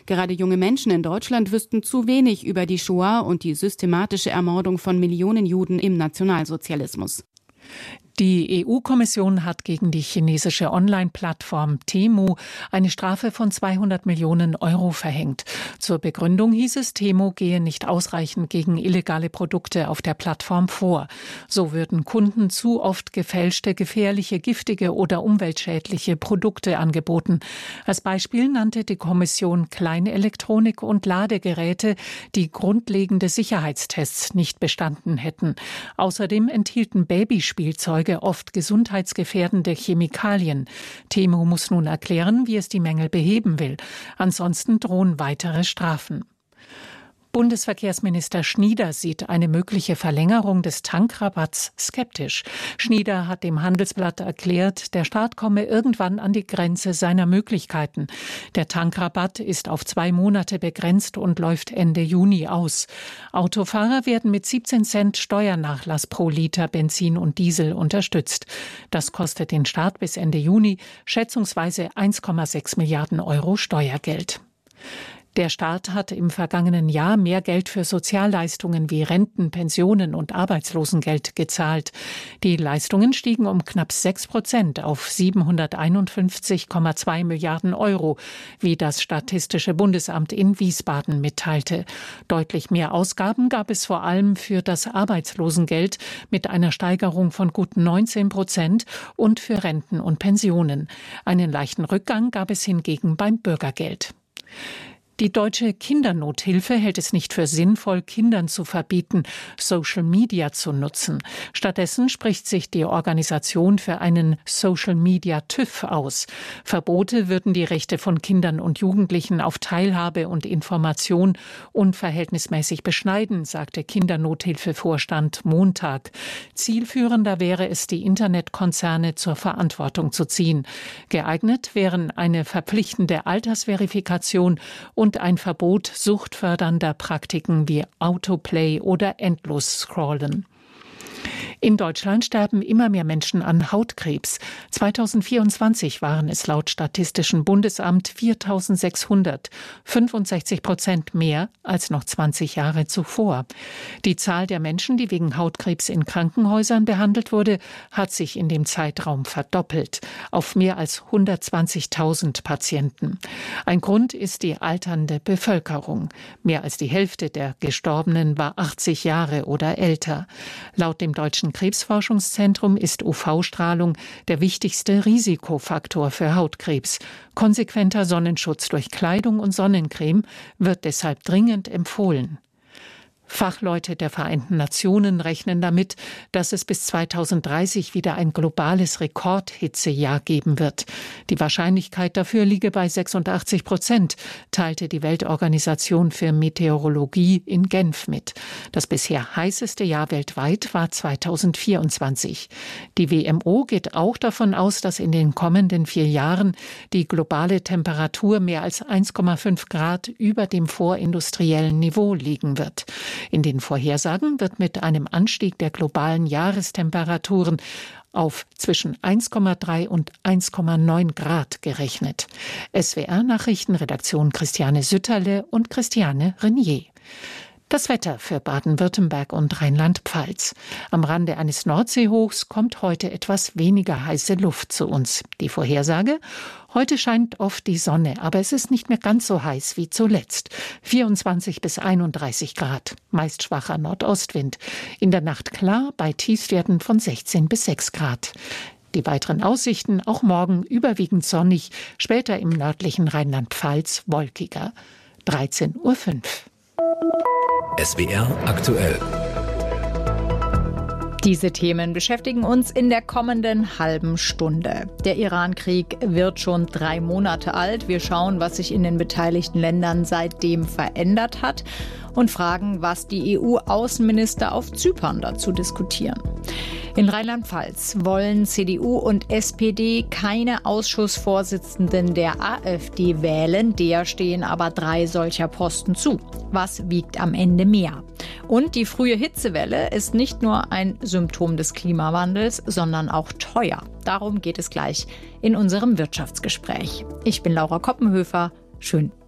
Gerade junge Menschen in Deutschland wüssten zu wenig über die Shoah und die systematische Ermordung von Millionen Juden im Nationalsozialismus. Die EU-Kommission hat gegen die chinesische Online-Plattform Temu eine Strafe von 200 Millionen Euro verhängt. Zur Begründung hieß es, Temu gehe nicht ausreichend gegen illegale Produkte auf der Plattform vor. So würden Kunden zu oft gefälschte, gefährliche, giftige oder umweltschädliche Produkte angeboten. Als Beispiel nannte die Kommission Kleinelektronik und Ladegeräte, die grundlegende Sicherheitstests nicht bestanden hätten. Außerdem enthielten Babyspielzeuge oft gesundheitsgefährdende Chemikalien. Temu muss nun erklären, wie es die Mängel beheben will. Ansonsten drohen weitere Strafen. Bundesverkehrsminister Schnieder sieht eine mögliche Verlängerung des Tankrabatts skeptisch. Schnieder hat dem Handelsblatt erklärt, der Staat komme irgendwann an die Grenze seiner Möglichkeiten. Der Tankrabatt ist auf 2 Monate begrenzt und läuft Ende Juni aus. Autofahrer werden mit 17 Cent Steuernachlass pro Liter Benzin und Diesel unterstützt. Das kostet den Staat bis Ende Juni schätzungsweise 1,6 Milliarden Euro Steuergeld. Der Staat hat im vergangenen Jahr mehr Geld für Sozialleistungen wie Renten, Pensionen und Arbeitslosengeld gezahlt. Die Leistungen stiegen um knapp 6% auf 751,2 Milliarden Euro, wie das Statistische Bundesamt in Wiesbaden mitteilte. Deutlich mehr Ausgaben gab es vor allem für das Arbeitslosengeld mit einer Steigerung von gut 19% und für Renten und Pensionen. Einen leichten Rückgang gab es hingegen beim Bürgergeld. Die Deutsche Kindernothilfe hält es nicht für sinnvoll, Kindern zu verbieten, Social Media zu nutzen. Stattdessen spricht sich die Organisation für einen Social Media TÜV aus. Verbote würden die Rechte von Kindern und Jugendlichen auf Teilhabe und Information unverhältnismäßig beschneiden, sagte Kindernothilfevorstand Montag. Zielführender wäre es, die Internetkonzerne zur Verantwortung zu ziehen. Geeignet wären eine verpflichtende Altersverifikation und ein Verbot suchtfördernder Praktiken wie Autoplay oder Endlos-Scrollen. In Deutschland sterben immer mehr Menschen an Hautkrebs. 2024 waren es laut Statistischem Bundesamt 4.600, 65% mehr als noch 20 Jahre zuvor. Die Zahl der Menschen, die wegen Hautkrebs in Krankenhäusern behandelt wurde, hat sich in dem Zeitraum verdoppelt, auf mehr als 120.000 Patienten. Ein Grund ist die alternde Bevölkerung. Mehr als die Hälfte der Gestorbenen war 80 Jahre oder älter. Laut dem Deutschen Krebsforschungszentrum ist UV-Strahlung der wichtigste Risikofaktor für Hautkrebs. Konsequenter Sonnenschutz durch Kleidung und Sonnencreme wird deshalb dringend empfohlen. Fachleute der Vereinten Nationen rechnen damit, dass es bis 2030 wieder ein globales Rekordhitzejahr geben wird. Die Wahrscheinlichkeit dafür liege bei 86%, teilte die Weltorganisation für Meteorologie in Genf mit. Das bisher heißeste Jahr weltweit war 2024. Die WMO geht auch davon aus, dass in den kommenden 4 Jahren die globale Temperatur mehr als 1,5 Grad über dem vorindustriellen Niveau liegen wird. In den Vorhersagen wird mit einem Anstieg der globalen Jahrestemperaturen auf zwischen 1,3 und 1,9 Grad gerechnet. SWR-Nachrichtenredaktion Christiane Sütterle und Christiane Renier. Das Wetter für Baden-Württemberg und Rheinland-Pfalz. Am Rande eines Nordseehochs kommt heute etwas weniger heiße Luft zu uns. Die Vorhersage? Heute scheint oft die Sonne, aber es ist nicht mehr ganz so heiß wie zuletzt. 24 bis 31 Grad, meist schwacher Nordostwind. In der Nacht klar bei Tiefstwerten von 16 bis 6 Grad. Die weiteren Aussichten auch morgen überwiegend sonnig, später im nördlichen Rheinland-Pfalz wolkiger. 13:05 Uhr. SWR aktuell. Diese Themen beschäftigen uns in der kommenden halben Stunde. Der Iran-Krieg wird schon 3 Monate alt. Wir schauen, was sich in den beteiligten Ländern seitdem verändert hat und fragen, was die EU-Außenminister auf Zypern dazu diskutieren. In Rheinland-Pfalz wollen CDU und SPD keine Ausschussvorsitzenden der AfD wählen. Der stehen aber 3 solcher Posten zu. Was wiegt am Ende mehr? Und die frühe Hitzewelle ist nicht nur ein Symptom des Klimawandels, sondern auch teuer. Darum geht es gleich in unserem Wirtschaftsgespräch. Ich bin Laura Koppenhöfer. Schön,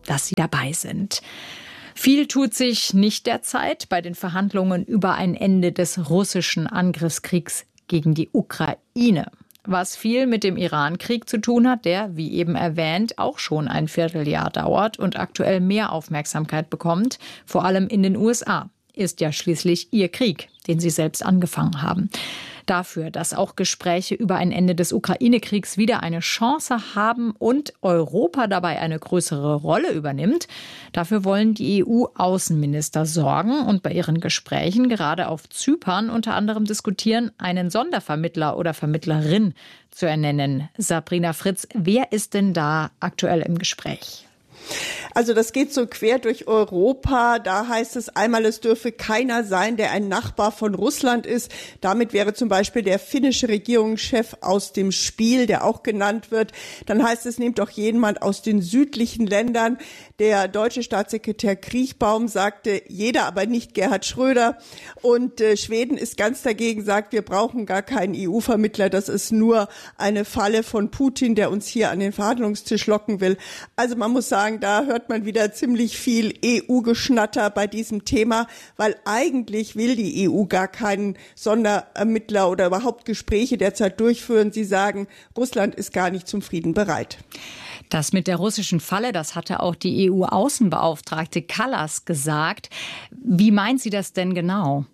dass Sie dabei sind. Viel tut sich nicht derzeit bei den Verhandlungen über ein Ende des russischen Angriffskriegs gegen die Ukraine. Was viel mit dem Iran-Krieg zu tun hat, der, wie eben erwähnt, auch schon ein Vierteljahr dauert und aktuell mehr Aufmerksamkeit bekommt, vor allem in den USA. Ist ja schließlich ihr Krieg, den sie selbst angefangen haben. Dafür, dass auch Gespräche über ein Ende des Ukraine-Kriegs wieder eine Chance haben und Europa dabei eine größere Rolle übernimmt, dafür wollen die EU-Außenminister sorgen und bei ihren Gesprächen gerade auf Zypern unter anderem diskutieren, einen Sondervermittler oder Vermittlerin zu ernennen. Sabrina Fritz, wer ist denn da aktuell im Gespräch? Also das geht so quer durch Europa. Da heißt es einmal, es dürfe keiner sein, der ein Nachbar von Russland ist. Damit wäre zum Beispiel der finnische Regierungschef aus dem Spiel, der auch genannt wird. Dann heißt es, nehmt doch jemand aus den südlichen Ländern. Der deutsche Staatssekretär Kriechbaum sagte, jeder, aber nicht Gerhard Schröder. Und Schweden ist ganz dagegen, sagt, wir brauchen gar keinen EU-Vermittler. Das ist nur eine Falle von Putin, der uns hier an den Verhandlungstisch locken will. Also man muss sagen, da hört man wieder ziemlich viel EU-Geschnatter bei diesem Thema, weil eigentlich will die EU gar keinen Sonderermittler oder überhaupt Gespräche derzeit durchführen. Sie sagen, Russland ist gar nicht zum Frieden bereit. Das mit der russischen Falle, das hatte auch die EU-Außenbeauftragte Kallas gesagt. Wie meint sie das denn genau?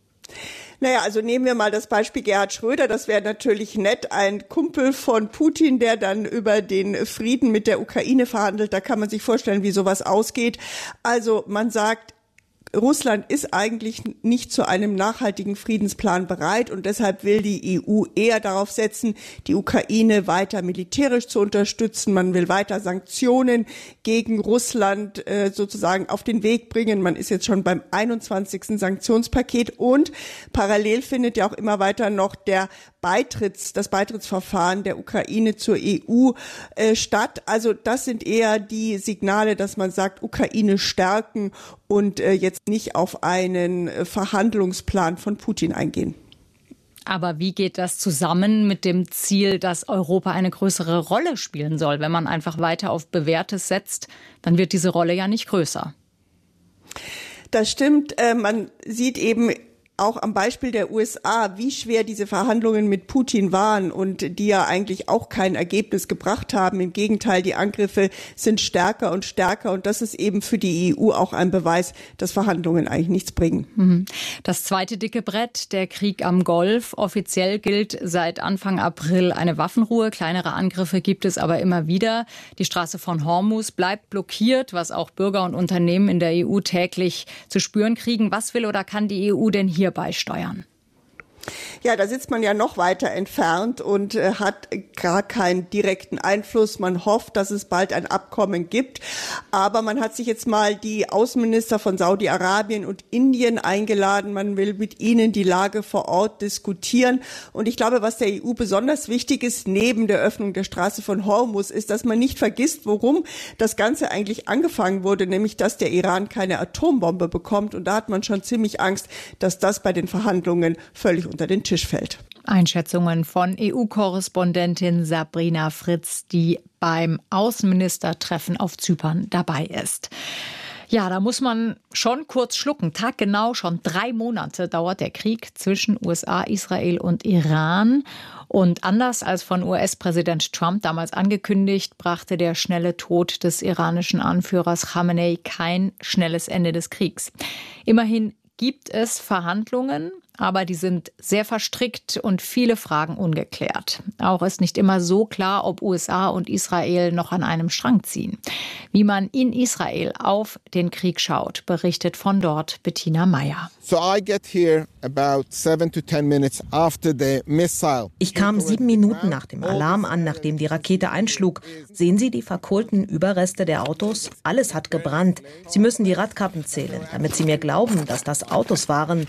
Naja, also nehmen wir mal das Beispiel Gerhard Schröder. Das wäre natürlich nett, ein Kumpel von Putin, der dann über den Frieden mit der Ukraine verhandelt. Da kann man sich vorstellen, wie sowas ausgeht. Also man sagt, Russland ist eigentlich nicht zu einem nachhaltigen Friedensplan bereit und deshalb will die EU eher darauf setzen, die Ukraine weiter militärisch zu unterstützen. Man will weiter Sanktionen gegen Russland sozusagen auf den Weg bringen. Man ist jetzt schon beim 21. Sanktionspaket und parallel findet ja auch immer weiter noch das Beitrittsverfahren der Ukraine zur EU statt. Also das sind eher die Signale, dass man sagt, Ukraine stärken und jetzt nicht auf einen Verhandlungsplan von Putin eingehen. Aber wie geht das zusammen mit dem Ziel, dass Europa eine größere Rolle spielen soll? Wenn man einfach weiter auf Bewährtes setzt, dann wird diese Rolle ja nicht größer. Das stimmt. Man sieht eben auch am Beispiel der USA, wie schwer diese Verhandlungen mit Putin waren und die ja eigentlich auch kein Ergebnis gebracht haben. Im Gegenteil, die Angriffe sind stärker und stärker und das ist eben für die EU auch ein Beweis, dass Verhandlungen eigentlich nichts bringen. Das zweite dicke Brett, der Krieg am Golf. Offiziell gilt seit Anfang April eine Waffenruhe. Kleinere Angriffe gibt es aber immer wieder. Die Straße von Hormuz bleibt blockiert, was auch Bürger und Unternehmen in der EU täglich zu spüren kriegen. Was will oder kann die EU denn hier beisteuern? Ja, da sitzt man ja noch weiter entfernt und hat gar keinen direkten Einfluss. Man hofft, dass es bald ein Abkommen gibt. Aber man hat sich jetzt mal die Außenminister von Saudi-Arabien und Indien eingeladen. Man will mit ihnen die Lage vor Ort diskutieren. Und ich glaube, was der EU besonders wichtig ist, neben der Öffnung der Straße von Hormuz, ist, dass man nicht vergisst, worum das Ganze eigentlich angefangen wurde, nämlich, dass der Iran keine Atombombe bekommt. Und da hat man schon ziemlich Angst, dass das bei den Verhandlungen völlig unter den Tisch fällt. Einschätzungen von EU-Korrespondentin Sabrina Fritz, die beim Außenministertreffen auf Zypern dabei ist. Ja, da muss man schon kurz schlucken. Taggenau, schon 3 Monate dauert der Krieg zwischen USA, Israel und Iran. Und anders als von US-Präsident Trump damals angekündigt, brachte der schnelle Tod des iranischen Anführers Khamenei kein schnelles Ende des Kriegs. Immerhin gibt es Verhandlungen, aber die sind sehr verstrickt und viele Fragen ungeklärt. Auch ist nicht immer so klar, ob USA und Israel noch an einem Strang ziehen. Wie man in Israel auf den Krieg schaut, berichtet von dort Bettina Meyer. Ich kam 7 Minuten nach dem Alarm an, nachdem die Rakete einschlug. Sehen Sie die verkohlten Überreste der Autos? Alles hat gebrannt. Sie müssen die Radkappen zählen, damit Sie mir glauben, dass das Autos waren.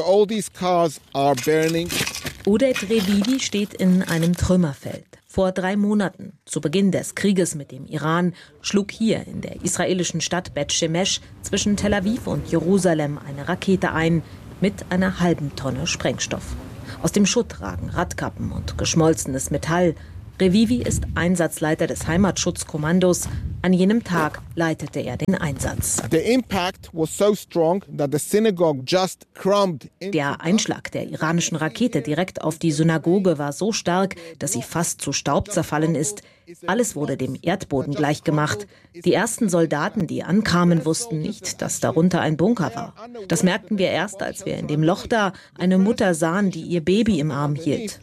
Oded Revivi steht in einem Trümmerfeld. Vor 3 Monaten, zu Beginn des Krieges mit dem Iran, schlug hier in der israelischen Stadt Bet Shemesh zwischen Tel Aviv und Jerusalem eine Rakete ein mit einer halben Tonne Sprengstoff. Aus dem Schutt ragen Radkappen und geschmolzenes Metall. Revivi ist Einsatzleiter des Heimatschutzkommandos. An jenem Tag leitete er den Einsatz. Der Einschlag der iranischen Rakete direkt auf die Synagoge war so stark, dass sie fast zu Staub zerfallen ist. Alles wurde dem Erdboden gleichgemacht. Die ersten Soldaten, die ankamen, wussten nicht, dass darunter ein Bunker war. Das merkten wir erst, als wir in dem Loch da eine Mutter sahen, die ihr Baby im Arm hielt.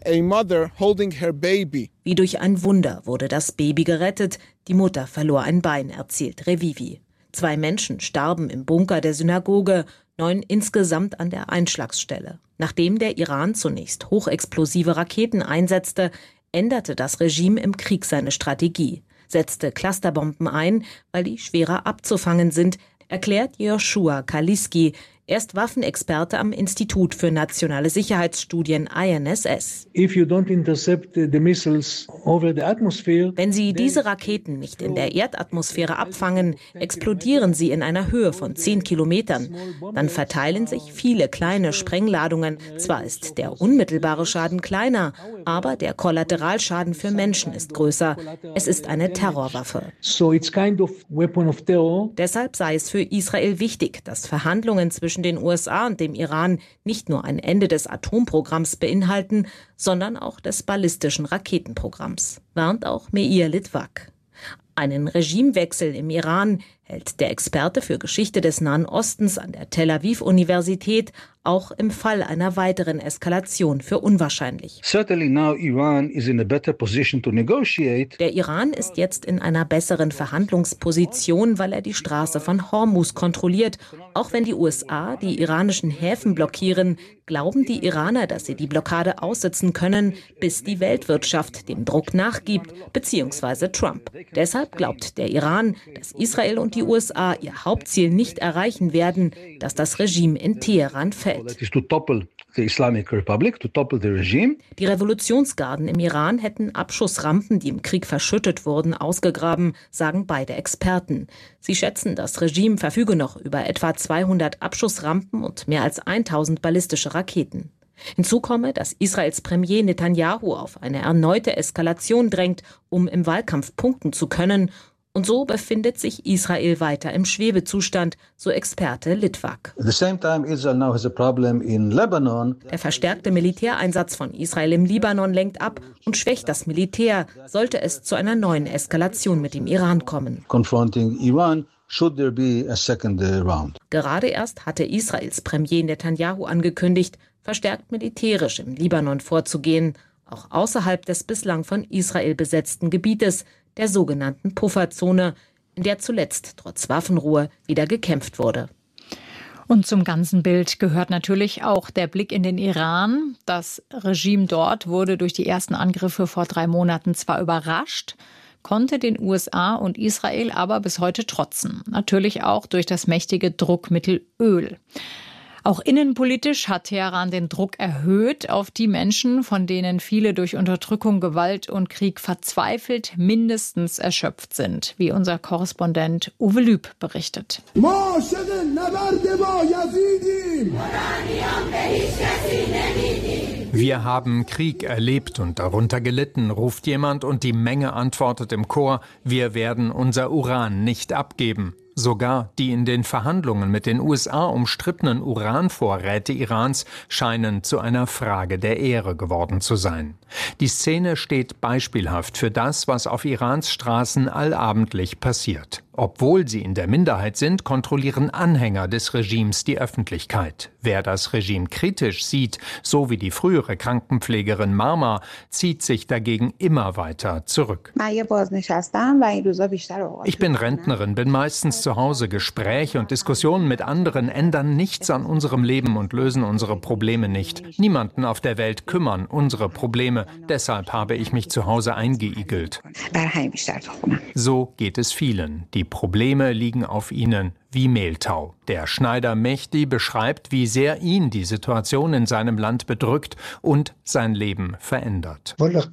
Wie durch ein Wunder wurde das Baby gerettet. Die Mutter verlor ein Bein, erzählt Revivi. 2 Menschen starben im Bunker der Synagoge, 9 insgesamt an der Einschlagsstelle. Nachdem der Iran zunächst hochexplosive Raketen einsetzte, änderte das Regime im Krieg seine Strategie, setzte Clusterbomben ein, weil die schwerer abzufangen sind, erklärt Joshua Kaliski. Er ist Waffenexperte am Institut für nationale Sicherheitsstudien INSS. Wenn Sie diese Raketen nicht in der Erdatmosphäre abfangen, explodieren sie in einer Höhe von 10 Kilometern. Dann verteilen sich viele kleine Sprengladungen. Zwar ist der unmittelbare Schaden kleiner, aber der Kollateralschaden für Menschen ist größer. Es ist eine Terrorwaffe. Deshalb sei es für Israel wichtig, dass Verhandlungen zwischen den USA und dem Iran nicht nur ein Ende des Atomprogramms beinhalten, sondern auch des ballistischen Raketenprogramms, warnt auch Meir Litvak. Einen Regimewechsel im Iran hält der Experte für Geschichte des Nahen Ostens an der Tel Aviv-Universität auch im Fall einer weiteren Eskalation für unwahrscheinlich. Der Iran ist jetzt in einer besseren Verhandlungsposition, weil er die Straße von Hormuz kontrolliert. Auch wenn die USA die iranischen Häfen blockieren, glauben die Iraner, dass sie die Blockade aussitzen können, bis die Weltwirtschaft dem Druck nachgibt, bzw. Trump. Deshalb glaubt der Iran, dass Israel und die USA ihr Hauptziel nicht erreichen werden, dass das Regime in Teheran fällt. Die Revolutionsgarden im Iran hätten Abschussrampen, die im Krieg verschüttet wurden, ausgegraben, sagen beide Experten. Sie schätzen, das Regime verfüge noch über etwa 200 Abschussrampen und mehr als 1000 ballistische Raketen. Hinzu komme, dass Israels Premier Netanyahu auf eine erneute Eskalation drängt, um im Wahlkampf punkten zu können. Und so befindet sich Israel weiter im Schwebezustand, so Experte Litvak. Der verstärkte Militäreinsatz von Israel im Libanon lenkt ab und schwächt das Militär, sollte es zu einer neuen Eskalation mit dem Iran kommen. Gerade erst hatte Israels Premier Netanyahu angekündigt, verstärkt militärisch im Libanon vorzugehen, auch außerhalb des bislang von Israel besetzten Gebietes, der sogenannten Pufferzone, in der zuletzt trotz Waffenruhe wieder gekämpft wurde. Und zum ganzen Bild gehört natürlich auch der Blick in den Iran. Das Regime dort wurde durch die ersten Angriffe vor 3 Monaten zwar überrascht, konnte den USA und Israel aber bis heute trotzen. Natürlich auch durch das mächtige Druckmittel Öl. Auch innenpolitisch hat Teheran den Druck erhöht auf die Menschen, von denen viele durch Unterdrückung, Gewalt und Krieg verzweifelt, mindestens erschöpft sind, wie unser Korrespondent Uwe Lüb berichtet. Wir haben Krieg erlebt und darunter gelitten, ruft jemand und die Menge antwortet im Chor, wir werden unser Uran nicht abgeben. Sogar die in den Verhandlungen mit den USA umstrittenen Uranvorräte Irans scheinen zu einer Frage der Ehre geworden zu sein. Die Szene steht beispielhaft für das, was auf Irans Straßen allabendlich passiert. Obwohl sie in der Minderheit sind, kontrollieren Anhänger des Regimes die Öffentlichkeit. Wer das Regime kritisch sieht, so wie die frühere Krankenpflegerin Marma, zieht sich dagegen immer weiter zurück. Ich bin Rentnerin, bin meistens zu Hause. Gespräche und Diskussionen mit anderen ändern nichts an unserem Leben und lösen unsere Probleme nicht. Niemanden auf der Welt kümmern unsere Probleme. Deshalb habe ich mich zu Hause eingeigelt. So geht es vielen. Die Probleme liegen auf ihnen wie Mehltau. Der Schneider Mehdi beschreibt, wie sehr ihn die Situation in seinem Land bedrückt und sein Leben verändert.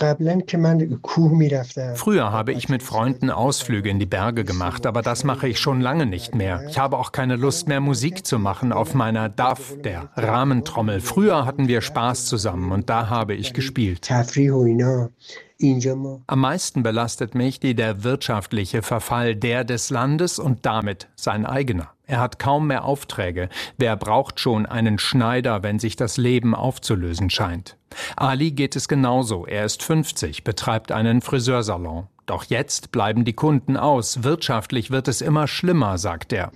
Früher habe ich mit Freunden Ausflüge in die Berge gemacht, aber das mache ich schon lange nicht mehr. Ich habe auch keine Lust mehr, Musik zu machen auf meiner DAF, der Rahmentrommel. Früher hatten wir Spaß zusammen und da habe ich gespielt. Am meisten belastet mich der wirtschaftliche Verfall, der des Landes und damit sein eigener. Er hat kaum mehr Aufträge. Wer braucht schon einen Schneider, wenn sich das Leben aufzulösen scheint? Ali geht es genauso. Er ist 50, betreibt einen Friseursalon. Doch jetzt bleiben die Kunden aus. Wirtschaftlich wird es immer schlimmer, sagt er.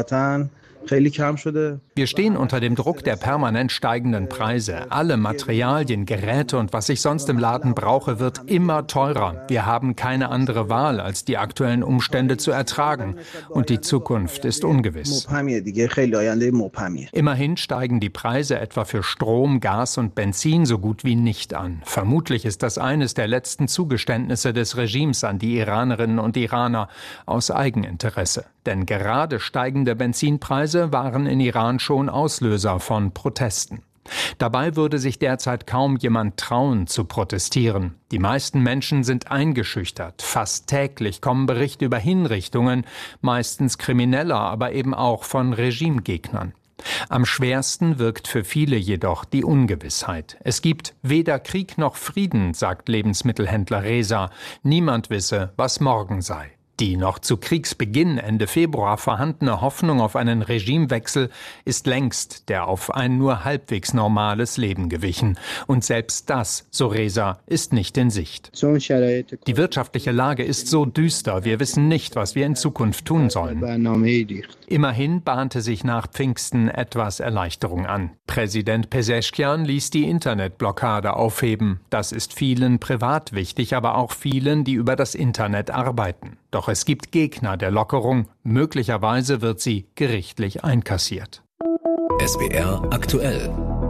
Wir stehen unter dem Druck der permanent steigenden Preise. Alle Materialien, Geräte und was ich sonst im Laden brauche, wird immer teurer. Wir haben keine andere Wahl, als die aktuellen Umstände zu ertragen. Und die Zukunft ist ungewiss. Immerhin steigen die Preise etwa für Strom, Gas und Benzin so gut wie nicht an. Vermutlich ist das eines der letzten Zugeständnisse des Regimes an die Iranerinnen und Iraner aus Eigeninteresse. Denn gerade steigende Benzinpreise waren in Iran schon Auslöser von Protesten. Dabei würde sich derzeit kaum jemand trauen, zu protestieren. Die meisten Menschen sind eingeschüchtert. Fast täglich kommen Berichte über Hinrichtungen, meistens Krimineller, aber eben auch von Regimegegnern. Am schwersten wirkt für viele jedoch die Ungewissheit. Es gibt weder Krieg noch Frieden, sagt Lebensmittelhändler Reza. Niemand wisse, was morgen sei. Die noch zu Kriegsbeginn Ende Februar vorhandene Hoffnung auf einen Regimewechsel ist längst der auf ein nur halbwegs normales Leben gewichen. Und selbst das, so Reza, ist nicht in Sicht. Die wirtschaftliche Lage ist so düster, wir wissen nicht, was wir in Zukunft tun sollen. Immerhin bahnte sich nach Pfingsten etwas Erleichterung an. Präsident Pezeshkian ließ die Internetblockade aufheben. Das ist vielen privat wichtig, aber auch vielen, die über das Internet arbeiten. Doch es gibt Gegner der Lockerung. Möglicherweise wird sie gerichtlich einkassiert. SWR aktuell.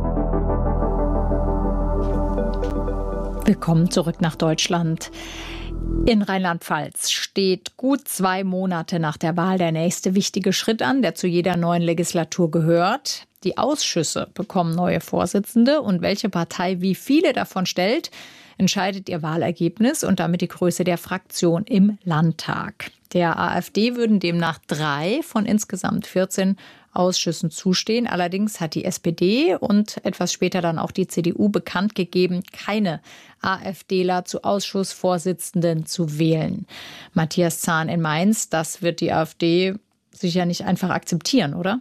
Willkommen zurück nach Deutschland. In Rheinland-Pfalz steht gut 2 Monate nach der Wahl der nächste wichtige Schritt an, der zu jeder neuen Legislatur gehört. Die Ausschüsse bekommen neue Vorsitzende und welche Partei wie viele davon stellt, entscheidet ihr Wahlergebnis und damit die Größe der Fraktion im Landtag. Der AfD würden demnach 3 von insgesamt 14 Ausschüssen zustehen. Allerdings hat die SPD und etwas später dann auch die CDU bekannt gegeben, keine AfDler zu Ausschussvorsitzenden zu wählen. Matthias Zahn in Mainz, das wird die AfD sicher nicht einfach akzeptieren, oder?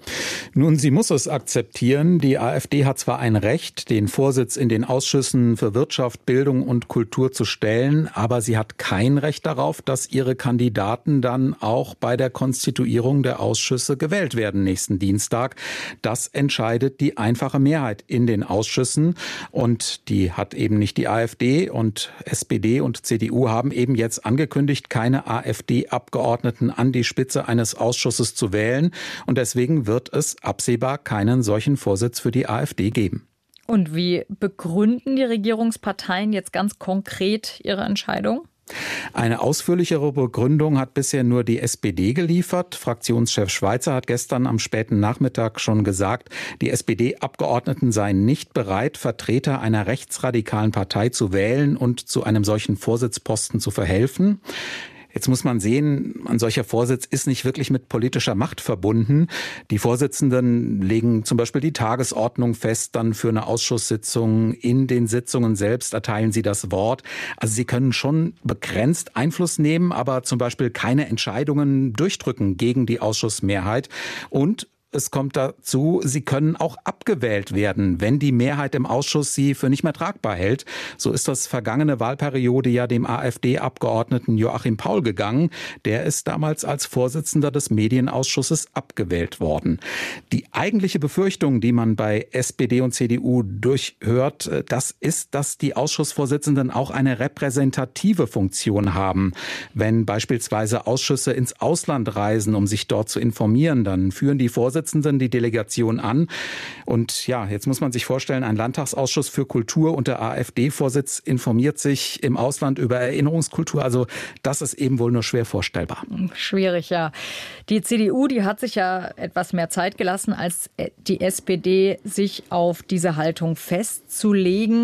Nun, sie muss es akzeptieren. Die AfD hat zwar ein Recht, den Vorsitz in den Ausschüssen für Wirtschaft, Bildung und Kultur zu stellen, aber sie hat kein Recht darauf, dass ihre Kandidaten dann auch bei der Konstituierung der Ausschüsse gewählt werden nächsten Dienstag. Das entscheidet die einfache Mehrheit in den Ausschüssen und die hat eben nicht die AfD, und SPD und CDU haben eben jetzt angekündigt, keine AfD-Abgeordneten an die Spitze eines Ausschusses zu wählen, und deswegen wird es absehbar keinen solchen Vorsitz für die AfD geben. Und wie begründen die Regierungsparteien jetzt ganz konkret ihre Entscheidung? Eine ausführlichere Begründung hat bisher nur die SPD geliefert. Fraktionschef Schweizer hat gestern am späten Nachmittag schon gesagt, die SPD-Abgeordneten seien nicht bereit, Vertreter einer rechtsradikalen Partei zu wählen und zu einem solchen Vorsitzposten zu verhelfen. Jetzt muss man sehen, ein solcher Vorsitz ist nicht wirklich mit politischer Macht verbunden. Die Vorsitzenden legen zum Beispiel die Tagesordnung fest, dann für eine Ausschusssitzung. In den Sitzungen selbst erteilen sie das Wort. Also sie können schon begrenzt Einfluss nehmen, aber zum Beispiel keine Entscheidungen durchdrücken gegen die Ausschussmehrheit. Und es kommt dazu, sie können auch abgewählt werden, wenn die Mehrheit im Ausschuss sie für nicht mehr tragbar hält. So ist das vergangene Wahlperiode ja dem AfD-Abgeordneten Joachim Paul gegangen. Der ist damals als Vorsitzender des Medienausschusses abgewählt worden. Die eigentliche Befürchtung, die man bei SPD und CDU durchhört, das ist, dass die Ausschussvorsitzenden auch eine repräsentative Funktion haben. Wenn beispielsweise Ausschüsse ins Ausland reisen, um sich dort zu informieren, dann führen die Vorsitzenden die Delegation an. Und ja, jetzt muss man sich vorstellen, ein Landtagsausschuss für Kultur und der AfD-Vorsitz informiert sich im Ausland über Erinnerungskultur. Also das ist eben wohl nur schwer vorstellbar. Schwierig, ja. Die CDU, die hat sich ja etwas mehr Zeit gelassen, als die SPD, sich auf diese Haltung festzulegen.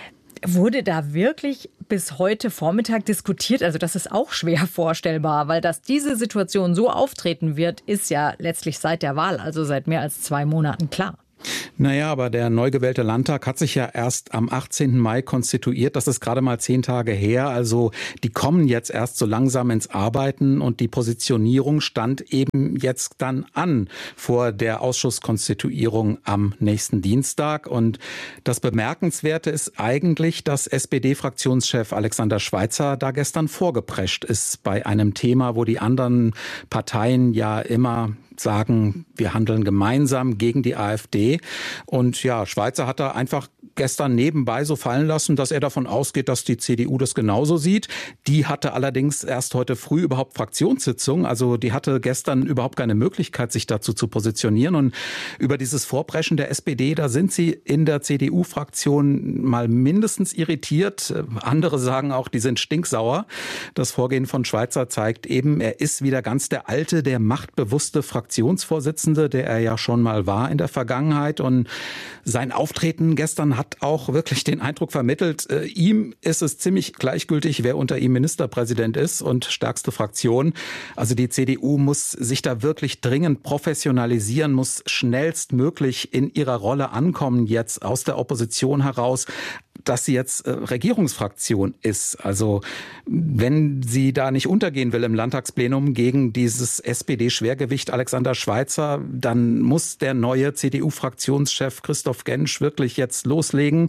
Wurde da wirklich bis heute Vormittag diskutiert? Also das ist auch schwer vorstellbar, weil dass diese Situation so auftreten wird, ist ja letztlich seit der Wahl, also seit mehr als 2 Monaten klar. Naja, aber der neu gewählte Landtag hat sich ja erst am 18. Mai konstituiert. Das ist gerade mal 10 Tage her. Also die kommen jetzt erst so langsam ins Arbeiten und die Positionierung stand eben jetzt dann an vor der Ausschusskonstituierung am nächsten Dienstag. Und das Bemerkenswerte ist eigentlich, dass SPD-Fraktionschef Alexander Schweitzer da gestern vorgeprescht ist bei einem Thema, wo die anderen Parteien ja immer sagen, wir handeln gemeinsam gegen die AfD. Und ja, Schweitzer hat da einfach gestern nebenbei so fallen lassen, dass er davon ausgeht, dass die CDU das genauso sieht. Die hatte allerdings erst heute früh überhaupt Fraktionssitzung. Also die hatte gestern überhaupt keine Möglichkeit, sich dazu zu positionieren. Und über dieses Vorpreschen der SPD, da sind sie in der CDU-Fraktion mal mindestens irritiert. Andere sagen auch, die sind stinksauer. Das Vorgehen von Schweitzer zeigt eben, er ist wieder ganz der alte, der machtbewusste Fraktionsvorsitzende, der er ja schon mal war in der Vergangenheit. Und sein Auftreten gestern hat auch wirklich den Eindruck vermittelt, ihm ist es ziemlich gleichgültig, wer unter ihm Ministerpräsident ist und stärkste Fraktion. Also die CDU muss sich da wirklich dringend professionalisieren, muss schnellstmöglich in ihrer Rolle ankommen, jetzt aus der Opposition heraus, dass sie jetzt Regierungsfraktion ist. Also wenn sie da nicht untergehen will im Landtagsplenum gegen dieses SPD-Schwergewicht Alexander Schweitzer, dann muss der neue CDU-Fraktionschef Christoph Gentsch wirklich jetzt loslegen.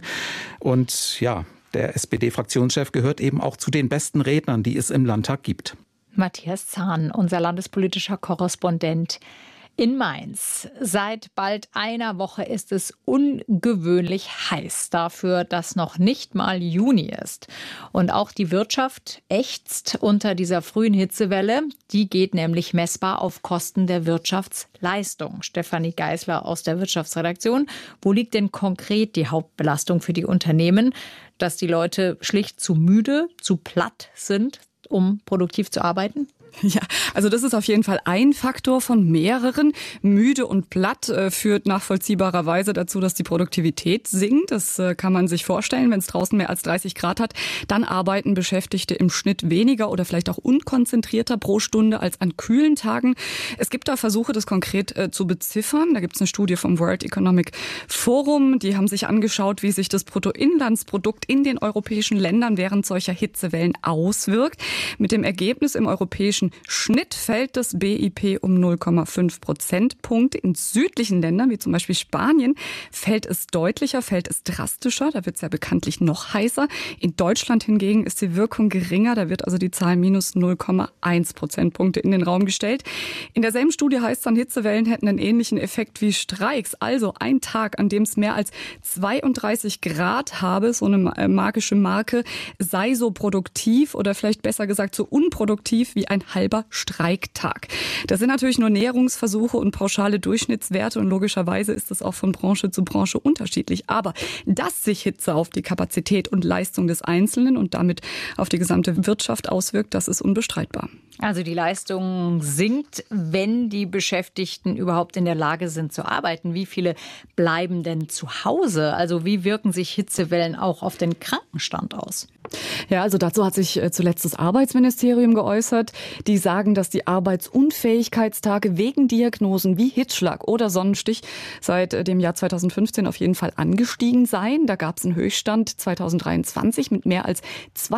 Und ja, der SPD-Fraktionschef gehört eben auch zu den besten Rednern, die es im Landtag gibt. Matthias Zahn, unser landespolitischer Korrespondent in Mainz. Seit bald einer Woche ist es ungewöhnlich heiß dafür, dass noch nicht mal Juni ist. Und auch die Wirtschaft ächzt unter dieser frühen Hitzewelle. Die geht nämlich messbar auf Kosten der Wirtschaftsleistung. Stefanie Geisler aus der Wirtschaftsredaktion. Wo liegt denn konkret die Hauptbelastung für die Unternehmen? Dass die Leute schlicht zu müde, zu platt sind, um produktiv zu arbeiten? Ja, also das ist auf jeden Fall ein Faktor von mehreren. Müde und platt führt nachvollziehbarerweise dazu, dass die Produktivität sinkt. Das kann man sich vorstellen, wenn es draußen mehr als 30 Grad hat. Dann arbeiten Beschäftigte im Schnitt weniger oder vielleicht auch unkonzentrierter pro Stunde als an kühlen Tagen. Es gibt da Versuche, das konkret zu beziffern. Da gibt es eine Studie vom World Economic Forum. Die haben sich angeschaut, wie sich das Bruttoinlandsprodukt in den europäischen Ländern während solcher Hitzewellen auswirkt. Mit dem Ergebnis, im europäischen Schnitt fällt das BIP um 0,5 Prozentpunkte. In südlichen Ländern, wie zum Beispiel Spanien, fällt es deutlicher, fällt es drastischer. Da wird es ja bekanntlich noch heißer. In Deutschland hingegen ist die Wirkung geringer. Da wird also die Zahl minus 0,1 Prozentpunkte in den Raum gestellt. In derselben Studie heißt es dann, Hitzewellen hätten einen ähnlichen Effekt wie Streiks. Also ein Tag, an dem es mehr als 32 Grad habe, so eine magische Marke, sei so produktiv oder vielleicht besser gesagt so unproduktiv wie ein halber Streiktag. Das sind natürlich nur Näherungsversuche und pauschale Durchschnittswerte und logischerweise ist es auch von Branche zu Branche unterschiedlich. Aber dass sich Hitze auf die Kapazität und Leistung des Einzelnen und damit auf die gesamte Wirtschaft auswirkt, das ist unbestreitbar. Also die Leistung sinkt, wenn die Beschäftigten überhaupt in der Lage sind zu arbeiten. Wie viele bleiben denn zu Hause? Also wie wirken sich Hitzewellen auch auf den Krankenstand aus? Ja, also dazu hat sich zuletzt das Arbeitsministerium geäußert. Die sagen, dass die Arbeitsunfähigkeitstage wegen Diagnosen wie Hitzschlag oder Sonnenstich seit dem Jahr 2015 auf jeden Fall angestiegen seien. Da gab es einen Höchststand 2023 mit mehr als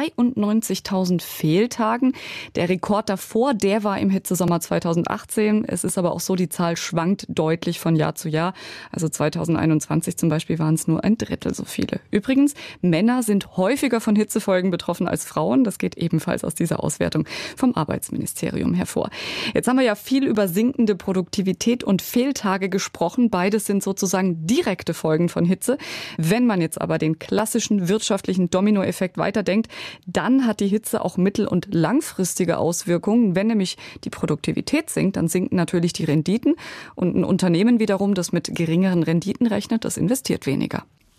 92.000 Fehltagen. Der Rekord davor, der war im Hitzesommer 2018. Es ist aber auch so, die Zahl schwankt deutlich von Jahr zu Jahr. Also 2021 zum Beispiel waren es nur 1/3 so viele. Übrigens, Männer sind häufiger von Hitzefolgen betroffen als Frauen. Das geht ebenfalls aus dieser Auswertung vom Arbeitsministerium hervor. Jetzt haben wir ja viel über sinkende Produktivität und Fehltage gesprochen. Beides sind sozusagen direkte Folgen von Hitze. Wenn man jetzt aber den klassischen wirtschaftlichen Dominoeffekt weiterdenkt, dann hat die Hitze auch mittel- und langfristige Auswirkungen. Wenn nämlich die Produktivität sinkt, dann sinken natürlich die Renditen. Und ein Unternehmen wiederum, das mit geringeren Renditen rechnet, das investiert weniger.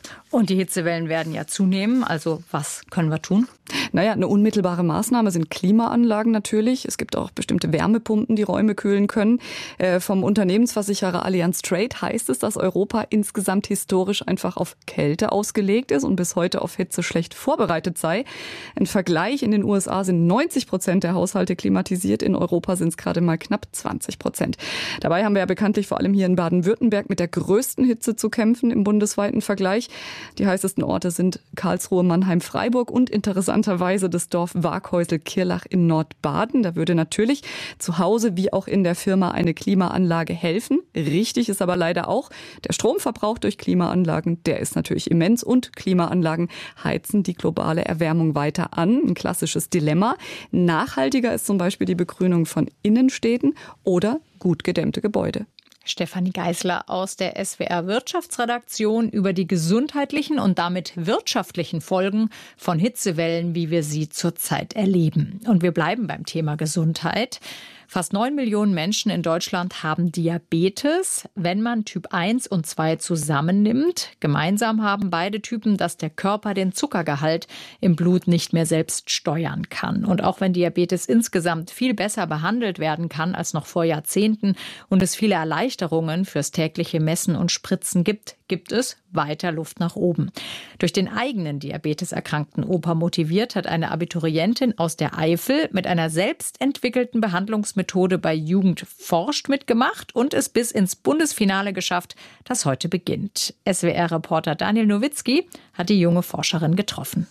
Und die Hitzewellen werden ja zunehmen. Also was können wir tun? Naja, eine unmittelbare Maßnahme sind Klimaanlagen natürlich. Es gibt auch bestimmte Wärmepumpen, die Räume kühlen können. Vom Unternehmensversicherer Allianz Trade heißt es, dass Europa insgesamt historisch einfach auf Kälte ausgelegt ist und bis heute auf Hitze schlecht vorbereitet sei. Ein Vergleich: in den USA sind 90% der Haushalte klimatisiert. In Europa sind es gerade mal knapp 20%. Dabei haben wir ja bekanntlich vor allem hier in Baden-Württemberg mit der größten Hitze zu kämpfen im bundesweiten Vergleich. Die heißesten Orte sind Karlsruhe, Mannheim, Freiburg und interessanterweise das Dorf Waghäusel-Kirlach in Nordbaden. Da würde natürlich zu Hause wie auch in der Firma eine Klimaanlage helfen. Richtig ist aber leider auch, der Stromverbrauch durch Klimaanlagen, der ist natürlich immens und Klimaanlagen heizen die globale Erwärmung weiter an. Ein klassisches Dilemma. Nachhaltiger ist zum Beispiel die Begrünung von Innenstädten oder gut gedämmte Gebäude. Stefanie Geisler aus der SWR Wirtschaftsredaktion über die gesundheitlichen und damit wirtschaftlichen Folgen von Hitzewellen, wie wir sie zurzeit erleben. Und wir bleiben beim Thema Gesundheit. Fast 9 Millionen Menschen in Deutschland haben Diabetes. Wenn man Typ 1 und 2 zusammennimmt, gemeinsam haben beide Typen, dass der Körper den Zuckergehalt im Blut nicht mehr selbst steuern kann. Und auch wenn Diabetes insgesamt viel besser behandelt werden kann als noch vor Jahrzehnten und es viele Erleichterungen fürs tägliche Messen und Spritzen gibt es weiter Luft nach oben. Durch den eigenen diabeteserkrankten Opa motiviert, hat eine Abiturientin aus der Eifel mit einer selbst entwickelten Behandlungsmethode bei Jugend forscht mitgemacht und es bis ins Bundesfinale geschafft, das heute beginnt. SWR-Reporter Daniel Nowitzki hat die junge Forscherin getroffen.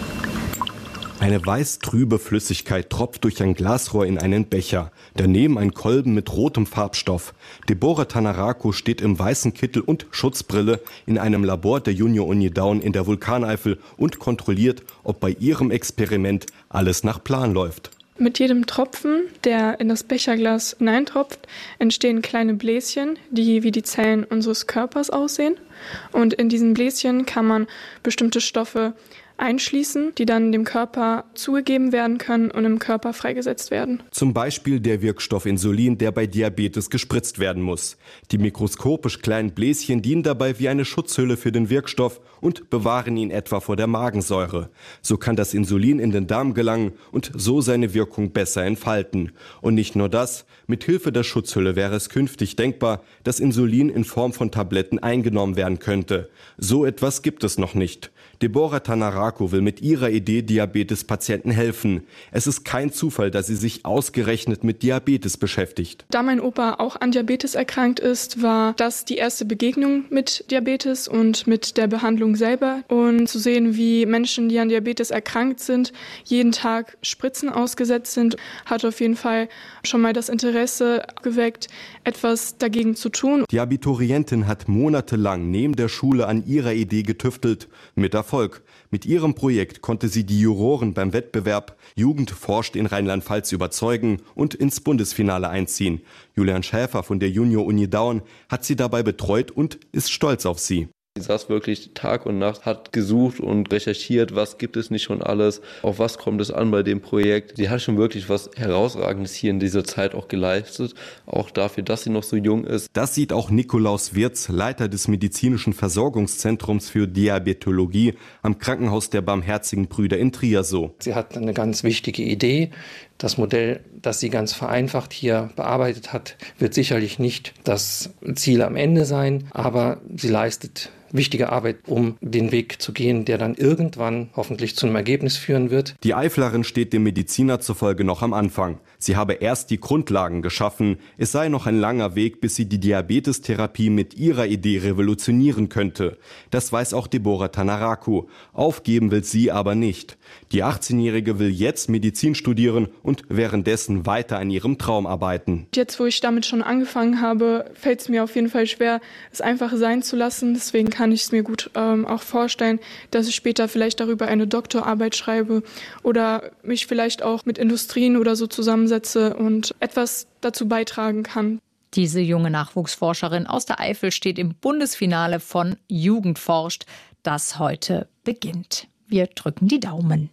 Eine weiß-trübe Flüssigkeit tropft durch ein Glasrohr in einen Becher. Daneben ein Kolben mit rotem Farbstoff. Deborah Tanarako steht im weißen Kittel und Schutzbrille in einem Labor der Junior-Uni Daun in der Vulkaneifel und kontrolliert, ob bei ihrem Experiment alles nach Plan läuft. Mit jedem Tropfen, der in das Becherglas hineintropft, entstehen kleine Bläschen, die wie die Zellen unseres Körpers aussehen. Und in diesen Bläschen kann man bestimmte Stoffe einschließen, die dann dem Körper zugegeben werden können und im Körper freigesetzt werden. Zum Beispiel der Wirkstoff Insulin, der bei Diabetes gespritzt werden muss. Die mikroskopisch kleinen Bläschen dienen dabei wie eine Schutzhülle für den Wirkstoff und bewahren ihn etwa vor der Magensäure. So kann das Insulin in den Darm gelangen und so seine Wirkung besser entfalten. Und nicht nur das, mit Hilfe der Schutzhülle wäre es künftig denkbar, dass Insulin in Form von Tabletten eingenommen werden könnte. So etwas gibt es noch nicht. Deborah Tanarako will mit ihrer Idee Diabetespatienten helfen. Es ist kein Zufall, dass sie sich ausgerechnet mit Diabetes beschäftigt. Da mein Opa auch an Diabetes erkrankt ist, war das die erste Begegnung mit Diabetes und mit der Behandlung selber. Und zu sehen, wie Menschen, die an Diabetes erkrankt sind, jeden Tag Spritzen ausgesetzt sind, hat auf jeden Fall schon mal das Interesse geweckt, etwas dagegen zu tun. Die Abiturientin hat monatelang neben der Schule an ihrer Idee getüftelt. Mit Erfolg. Mit ihrem Projekt konnte sie die Juroren beim Wettbewerb Jugend forscht in Rheinland-Pfalz überzeugen und ins Bundesfinale einziehen. Julian Schäfer von der Junior-Uni Daun hat sie dabei betreut und ist stolz auf sie. Sie saß wirklich Tag und Nacht, hat gesucht und recherchiert, was gibt es nicht schon alles, auf was kommt es an bei dem Projekt. Sie hat schon wirklich was Herausragendes hier in dieser Zeit auch geleistet, auch dafür, dass sie noch so jung ist. Das sieht auch Nikolaus Wirz, Leiter des medizinischen Versorgungszentrums für Diabetologie am Krankenhaus der Barmherzigen Brüder in Trier so. Sie hat eine ganz wichtige Idee. Das Modell, das sie ganz vereinfacht hier bearbeitet hat, wird sicherlich nicht das Ziel am Ende sein, aber sie leistet wichtige Arbeit, um den Weg zu gehen, der dann irgendwann hoffentlich zu einem Ergebnis führen wird. Die Eiflerin steht dem Mediziner zufolge noch am Anfang. Sie habe erst die Grundlagen geschaffen. Es sei noch ein langer Weg, bis sie die Diabetestherapie mit ihrer Idee revolutionieren könnte. Das weiß auch Deborah Tanarako. Aufgeben will sie aber nicht. Die 18-Jährige will jetzt Medizin studieren und währenddessen weiter an ihrem Traum arbeiten. Jetzt, wo ich damit schon angefangen habe, fällt es mir auf jeden Fall schwer, es einfach sein zu lassen. Deswegen kann ich es mir gut auch vorstellen, dass ich später vielleicht darüber eine Doktorarbeit schreibe oder mich vielleicht auch mit Industrien oder so zusammensetze und etwas dazu beitragen kann. Diese junge Nachwuchsforscherin aus der Eifel steht im Bundesfinale von Jugend forscht, das heute beginnt. Wir drücken die Daumen.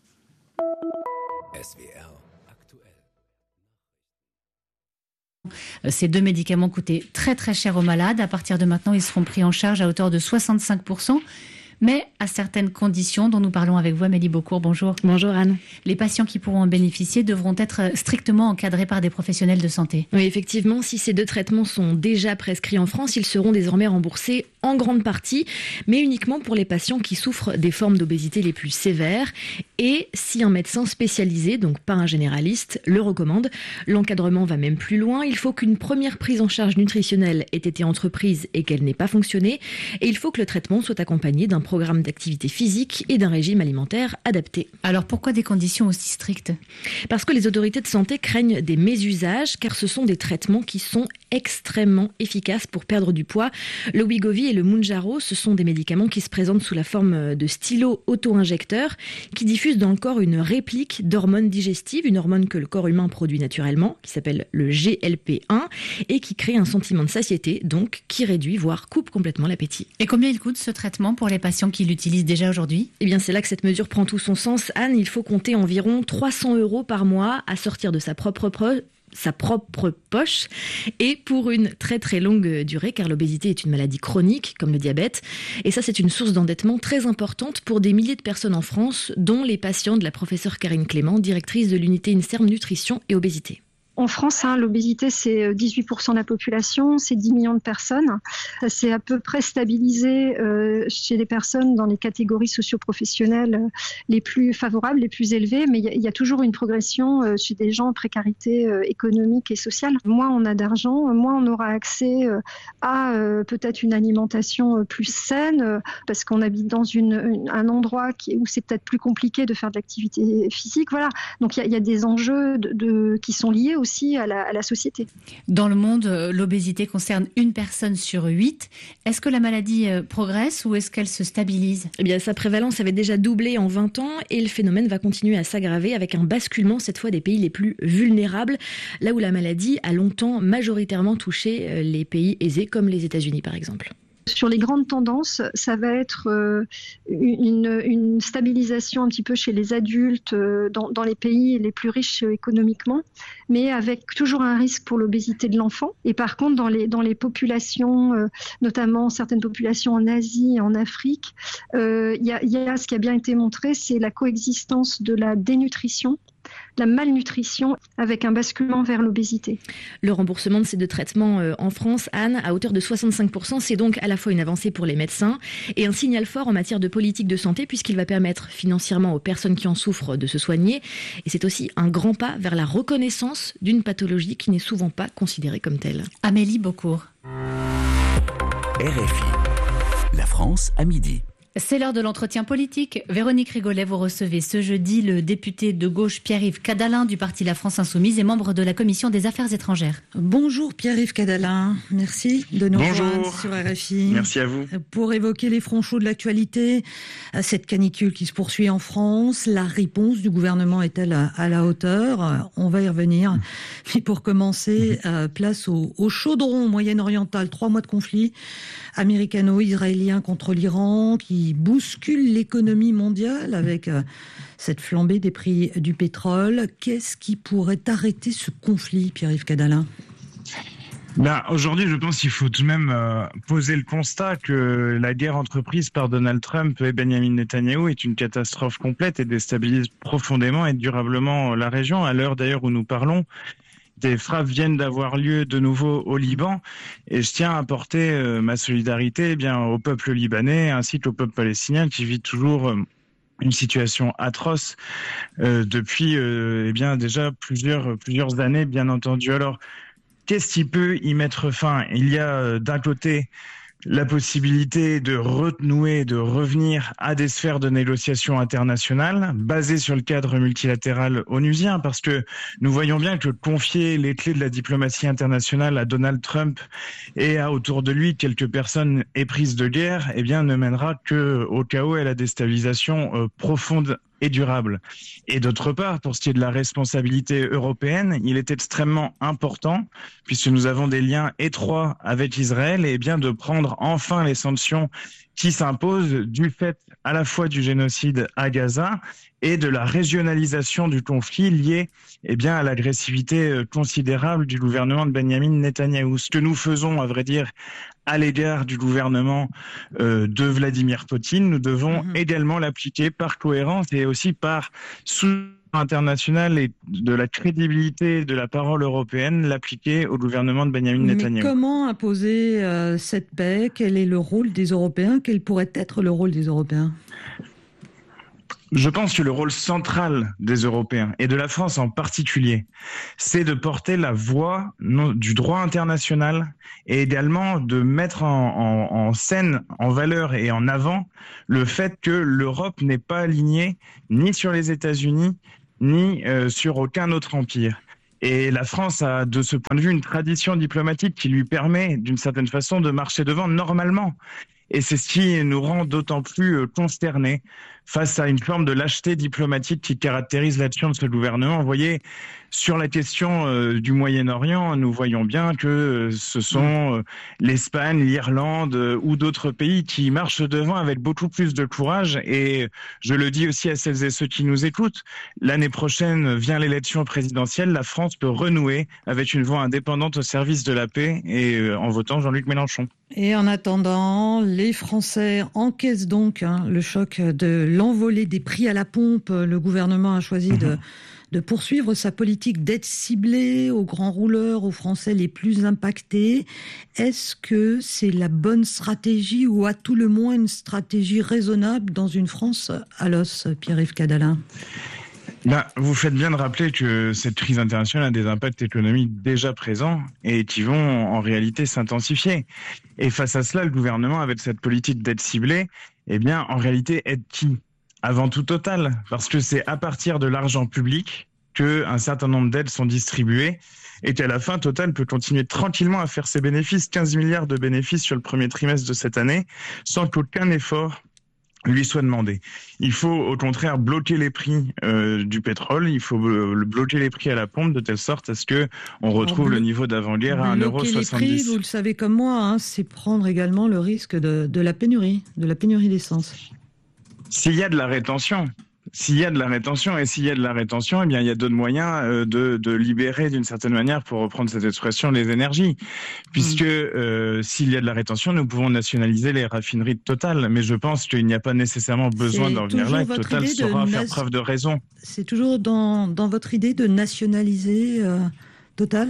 SWR aktuell. Ces 2 médicaments coûtaient très très cher aux malades. À partir de maintenant, ils seront pris en charge à hauteur de 65%. Mais à certaines conditions dont nous parlons avec vous, Amélie Beaucourt. Bonjour. Bonjour Anne. Les patients qui pourront en bénéficier devront être strictement encadrés par des professionnels de santé. Oui, effectivement, si ces 2 traitements sont déjà prescrits en France, ils seront désormais remboursés en grande partie, mais uniquement pour les patients qui souffrent des formes d'obésité les plus sévères et si un médecin spécialisé, donc pas un généraliste, le recommande. L'encadrement va même plus loin. Il faut qu'une première prise en charge nutritionnelle ait été entreprise et qu'elle n'ait pas fonctionné. Et il faut que le traitement soit accompagné d'un programme d'activité physique et d'un régime alimentaire adapté. Alors pourquoi des conditions aussi strictes ? Parce que les autorités de santé craignent des mésusages, car ce sont des traitements qui sont extrêmement efficaces pour perdre du poids. Le Wegovy et le Mounjaro, ce sont des médicaments qui se présentent sous la forme de stylos auto-injecteurs qui diffusent dans le corps une réplique d'hormones digestives, une hormone que le corps humain produit naturellement, qui s'appelle le GLP-1 et qui crée un sentiment de satiété, donc qui réduit, voire coupe complètement l'appétit. Et combien il coûte ce traitement pour les patients qui l'utilisent déjà aujourd'hui ? Eh bien, c'est là que cette mesure prend tout son sens. Anne, il faut compter environ 300 € par mois à sortir de sa propre poche et pour une très très longue durée, car l'obésité est une maladie chronique comme le diabète, et ça c'est une source d'endettement très importante pour des milliers de personnes en France, dont les patients de la professeure Karine Clément, directrice de l'unité INSERM Nutrition et Obésité. En France, l'obésité, c'est 18% de la population, c'est 10 millions de personnes. Ça s'est à peu près stabilisé chez les personnes dans les catégories socio-professionnelles les plus favorables, les plus élevées, mais il y a toujours une progression chez des gens en précarité économique et sociale. Moins on a d'argent, moins on aura accès à peut-être une alimentation plus saine, parce qu'on habite dans un endroit où c'est peut-être plus compliqué de faire de l'activité physique. Voilà. Donc il y a des enjeux qui sont liés aussi à la société. Dans le monde, l'obésité concerne 1 personne sur 8. Est-ce que la maladie progresse ou est-ce qu'elle se stabilise ? Eh bien, sa prévalence avait déjà doublé en 20 ans et le phénomène va continuer à s'aggraver avec un basculement cette fois des pays les plus vulnérables, là où la maladie a longtemps majoritairement touché les pays aisés comme les États-Unis par exemple. Sur les grandes tendances, ça va être une stabilisation un petit peu chez les adultes dans les pays les plus riches économiquement, mais avec toujours un risque pour l'obésité de l'enfant. Et par contre, dans les populations, notamment certaines populations en Asie et en Afrique, il y a ce qui a bien été montré, c'est la coexistence de la dénutrition, la malnutrition avec un basculement vers l'obésité. Le remboursement de ces 2 traitements en France, Anne, à hauteur de 65%, c'est donc à la fois une avancée pour les médecins et un signal fort en matière de politique de santé puisqu'il va permettre financièrement aux personnes qui en souffrent de se soigner. Et c'est aussi un grand pas vers la reconnaissance d'une pathologie qui n'est souvent pas considérée comme telle. Amélie Beaucourt. RFI. La France à midi. C'est l'heure de l'entretien politique. Véronique Rigolet, vous recevez ce jeudi le député de gauche Pierre-Yves Cadalin du parti La France Insoumise et membre de la Commission des Affaires étrangères. Bonjour Pierre-Yves Cadalin, merci de nous rejoindre sur RFI. Merci à vous. Pour évoquer les fronts chauds de l'actualité, cette canicule qui se poursuit en France, la réponse du gouvernement est-elle à la hauteur ? On va y revenir. Mais pour commencer, place au chaudron moyen-oriental, 3 mois de conflit américano-israélien contre l'Iran qui bouscule l'économie mondiale avec cette flambée des prix du pétrole. Qu'est-ce qui pourrait arrêter ce conflit, Pierre-Yves Cadalin ? Aujourd'hui, je pense qu'il faut tout de même poser le constat que la guerre entreprise par Donald Trump et Benjamin Netanyahou est une catastrophe complète et déstabilise profondément et durablement la région. À l'heure d'ailleurs où nous parlons, des frappes viennent d'avoir lieu de nouveau au Liban et je tiens à apporter ma solidarité au peuple libanais ainsi qu'au peuple palestinien qui vit toujours une situation atroce depuis déjà plusieurs années, bien entendu. Alors, qu'est-ce qui peut y mettre fin ? Il y a d'un côté la possibilité de renouer, de revenir à des sphères de négociation internationales basées sur le cadre multilatéral onusien, parce que nous voyons bien que confier les clés de la diplomatie internationale à Donald Trump et à autour de lui quelques personnes éprises de guerre, ne mènera que au chaos et à la déstabilisation profonde et durable. Et d'autre part, pour ce qui est de la responsabilité européenne, il est extrêmement important, puisque nous avons des liens étroits avec Israël, et bien de prendre enfin les sanctions qui s'imposent du fait à la fois du génocide à Gaza et de la régionalisation du conflit lié à l'agressivité considérable du gouvernement de Benyamin Netanyahou. Ce que nous faisons, à vrai dire, à l'égard du gouvernement de Vladimir Poutine, nous devons également l'appliquer par cohérence et aussi par soutien international et de la crédibilité de la parole européenne, l'appliquer au gouvernement de Benyamin Netanyahou. Mais comment imposer cette paix ? Quel est le rôle des Européens ? Quel pourrait être le rôle des Européens ? Je pense que le rôle central des Européens, et de la France en particulier, c'est de porter la voix du droit international et également de mettre en scène, en valeur et en avant le fait que l'Europe n'est pas alignée ni sur les États-Unis, ni sur aucun autre empire. Et la France a, de ce point de vue, une tradition diplomatique qui lui permet, d'une certaine façon, de marcher devant normalement. Et c'est ce qui nous rend d'autant plus consternés face à une forme de lâcheté diplomatique qui caractérise l'action de ce gouvernement. Vous voyez, sur la question du Moyen-Orient, nous voyons bien que ce sont l'Espagne, l'Irlande ou d'autres pays qui marchent devant avec beaucoup plus de courage. Et je le dis aussi à celles et ceux qui nous écoutent, l'année prochaine vient l'élection présidentielle. La France peut renouer avec une voix indépendante au service de la paix et en votant Jean-Luc Mélenchon. Et en attendant, les Français encaissent donc le choc de l'envolée des prix à la pompe. Le gouvernement a choisi de poursuivre sa politique d'aide ciblée aux grands rouleurs, aux Français les plus impactés. Est-ce que c'est la bonne stratégie ou à tout le moins une stratégie raisonnable dans une France à l'os, Pierre-Yves Cadalin ? Vous faites bien de rappeler que cette crise internationale a des impacts économiques déjà présents et qui vont en réalité s'intensifier. Et face à cela, le gouvernement, avec cette politique d'aide ciblée, en réalité aide qui ? Avant tout Total, parce que c'est à partir de l'argent public qu'un certain nombre d'aides sont distribuées et qu'à la fin, Total peut continuer tranquillement à faire ses bénéfices, 15 milliards de bénéfices sur le premier trimestre de cette année, sans qu'aucun effort lui soit demandé. Il faut au contraire bloquer les prix du pétrole, il faut bloquer les prix à la pompe de telle sorte à ce que on retrouve le niveau d'avant-guerre à 1,70 €. Bloquer les prix, vous le savez comme moi, c'est prendre également le risque de la pénurie d'essence. S'il y a de la rétention, et s'il y a de la rétention, il y a d'autres moyens de libérer d'une certaine manière, pour reprendre cette expression, les énergies. Puisque s'il y a de la rétention, nous pouvons nationaliser les raffineries de Total. Mais je pense qu'il n'y a pas nécessairement besoin d'en venir là et que Total saura faire preuve de raison. C'est toujours dans votre idée de nationaliser Total ?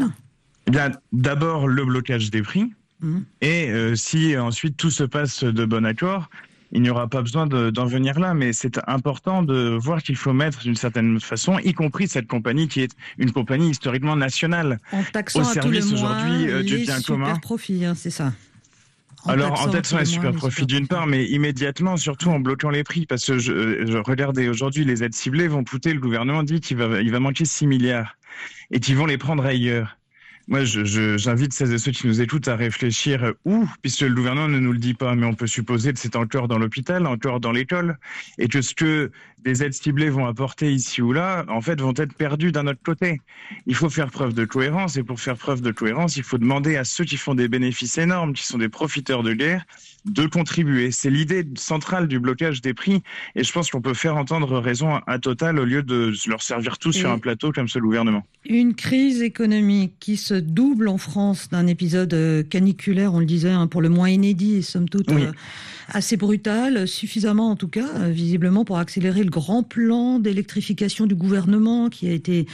D'abord, le blocage des prix. Et si ensuite tout se passe de bon accord, il n'y aura pas besoin d'en venir là, mais c'est important de voir qu'il faut mettre d'une certaine façon, y compris cette compagnie qui est une compagnie historiquement nationale, en taxant au service aujourd'hui du bien commun. Super profits, c'est ça. En taxant les super profits d'une part, mais immédiatement, surtout en bloquant les prix, parce que je regardais aujourd'hui, les aides ciblées vont coûter, le gouvernement dit qu'il va manquer 6 milliards et qu'ils vont les prendre ailleurs. Moi, j'invite celles et ceux qui nous écoutent à réfléchir puisque le gouvernement ne nous le dit pas, mais on peut supposer que c'est encore dans l'hôpital, encore dans l'école, et que ce que des aides ciblées vont apporter ici ou là, en fait, vont être perdues d'un autre côté. Il faut faire preuve de cohérence, et pour faire preuve de cohérence, il faut demander à ceux qui font des bénéfices énormes, qui sont des profiteurs de guerre, de contribuer. C'est l'idée centrale du blocage des prix, et je pense qu'on peut faire entendre raison à Total au lieu de leur servir tout sur un plateau comme ce gouvernement. Une crise économique qui se double en France d'un épisode caniculaire, on le disait, pour le moins inédit et somme toute assez brutal, suffisamment en tout cas, visiblement pour accélérer le grand plan d'électrification du gouvernement qui a été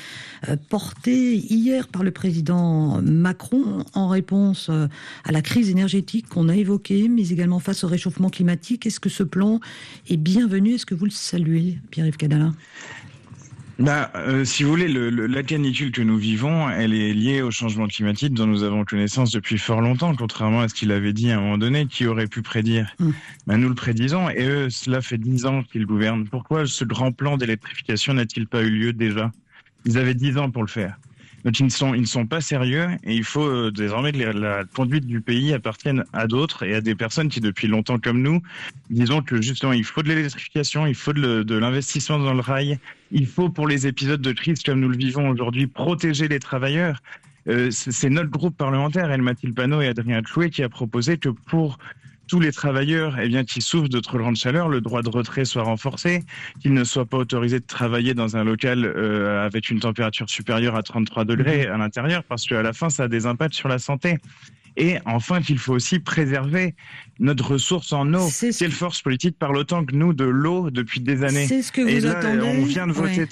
porté hier par le président Macron en réponse à la crise énergétique qu'on a évoquée, mais également face au réchauffement climatique. Est-ce que ce plan est bienvenu ? Est-ce que vous le saluez, Pierre-Yves Cadalin ? Si vous voulez, la canicule que nous vivons, elle est liée au changement climatique dont nous avons connaissance depuis fort longtemps, contrairement à ce qu'il avait dit à un moment donné, qui aurait pu prédire. Nous le prédisons, et eux, cela fait 10 ans qu'ils gouvernent. Pourquoi ce grand plan d'électrification n'a-t-il pas eu lieu déjà ? Ils avaient 10 ans pour le faire. Donc ils ne sont pas sérieux et il faut désormais que la conduite du pays appartienne à d'autres et à des personnes qui depuis longtemps comme nous, disons que justement il faut de l'électrification, il faut de l'investissement dans le rail, il faut pour les épisodes de crise comme nous le vivons aujourd'hui protéger les travailleurs. C'est notre groupe parlementaire, Mathilde Panot et Adrien Clouet, qui a proposé que pour tous les travailleurs qui souffrent de trop grande chaleur, le droit de retrait soit renforcé, qu'ils ne soient pas autorisés de travailler dans un local avec une température supérieure à 33 degrés à l'intérieur, parce qu'à la fin, ça a des impacts sur la santé. Et enfin, qu'il faut aussi préserver notre ressource en eau. Quelle force politique parle autant que nous de l'eau depuis des années? C'est ce que vous attendez. On vient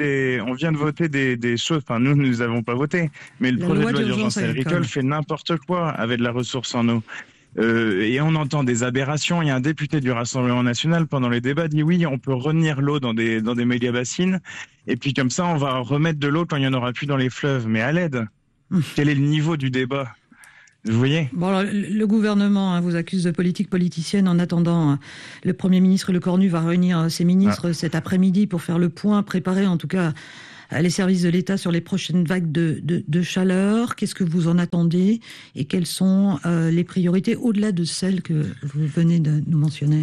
de voter des choses. Enfin, nous n'avons pas voté, mais le projet de loi d'urgence agricole fait n'importe quoi avec de la ressource en eau. Et on entend des aberrations. Il y a un député du Rassemblement national pendant les débats dit oui, on peut retenir l'eau dans des méga-bassines, et puis comme ça, on va remettre de l'eau quand il n'y en aura plus dans les fleuves. Mais à l'aide, quel est le niveau du débat? Vous voyez? Bon, alors, le gouvernement vous accuse de politique politicienne. En attendant, le Premier ministre Le Cornu va réunir ses ministres cet après-midi pour faire le point, préparer en tout cas les services de l'État sur les prochaines vagues de chaleur. Qu'est-ce que vous en attendez et quelles sont les priorités au-delà de celles que vous venez de nous mentionner?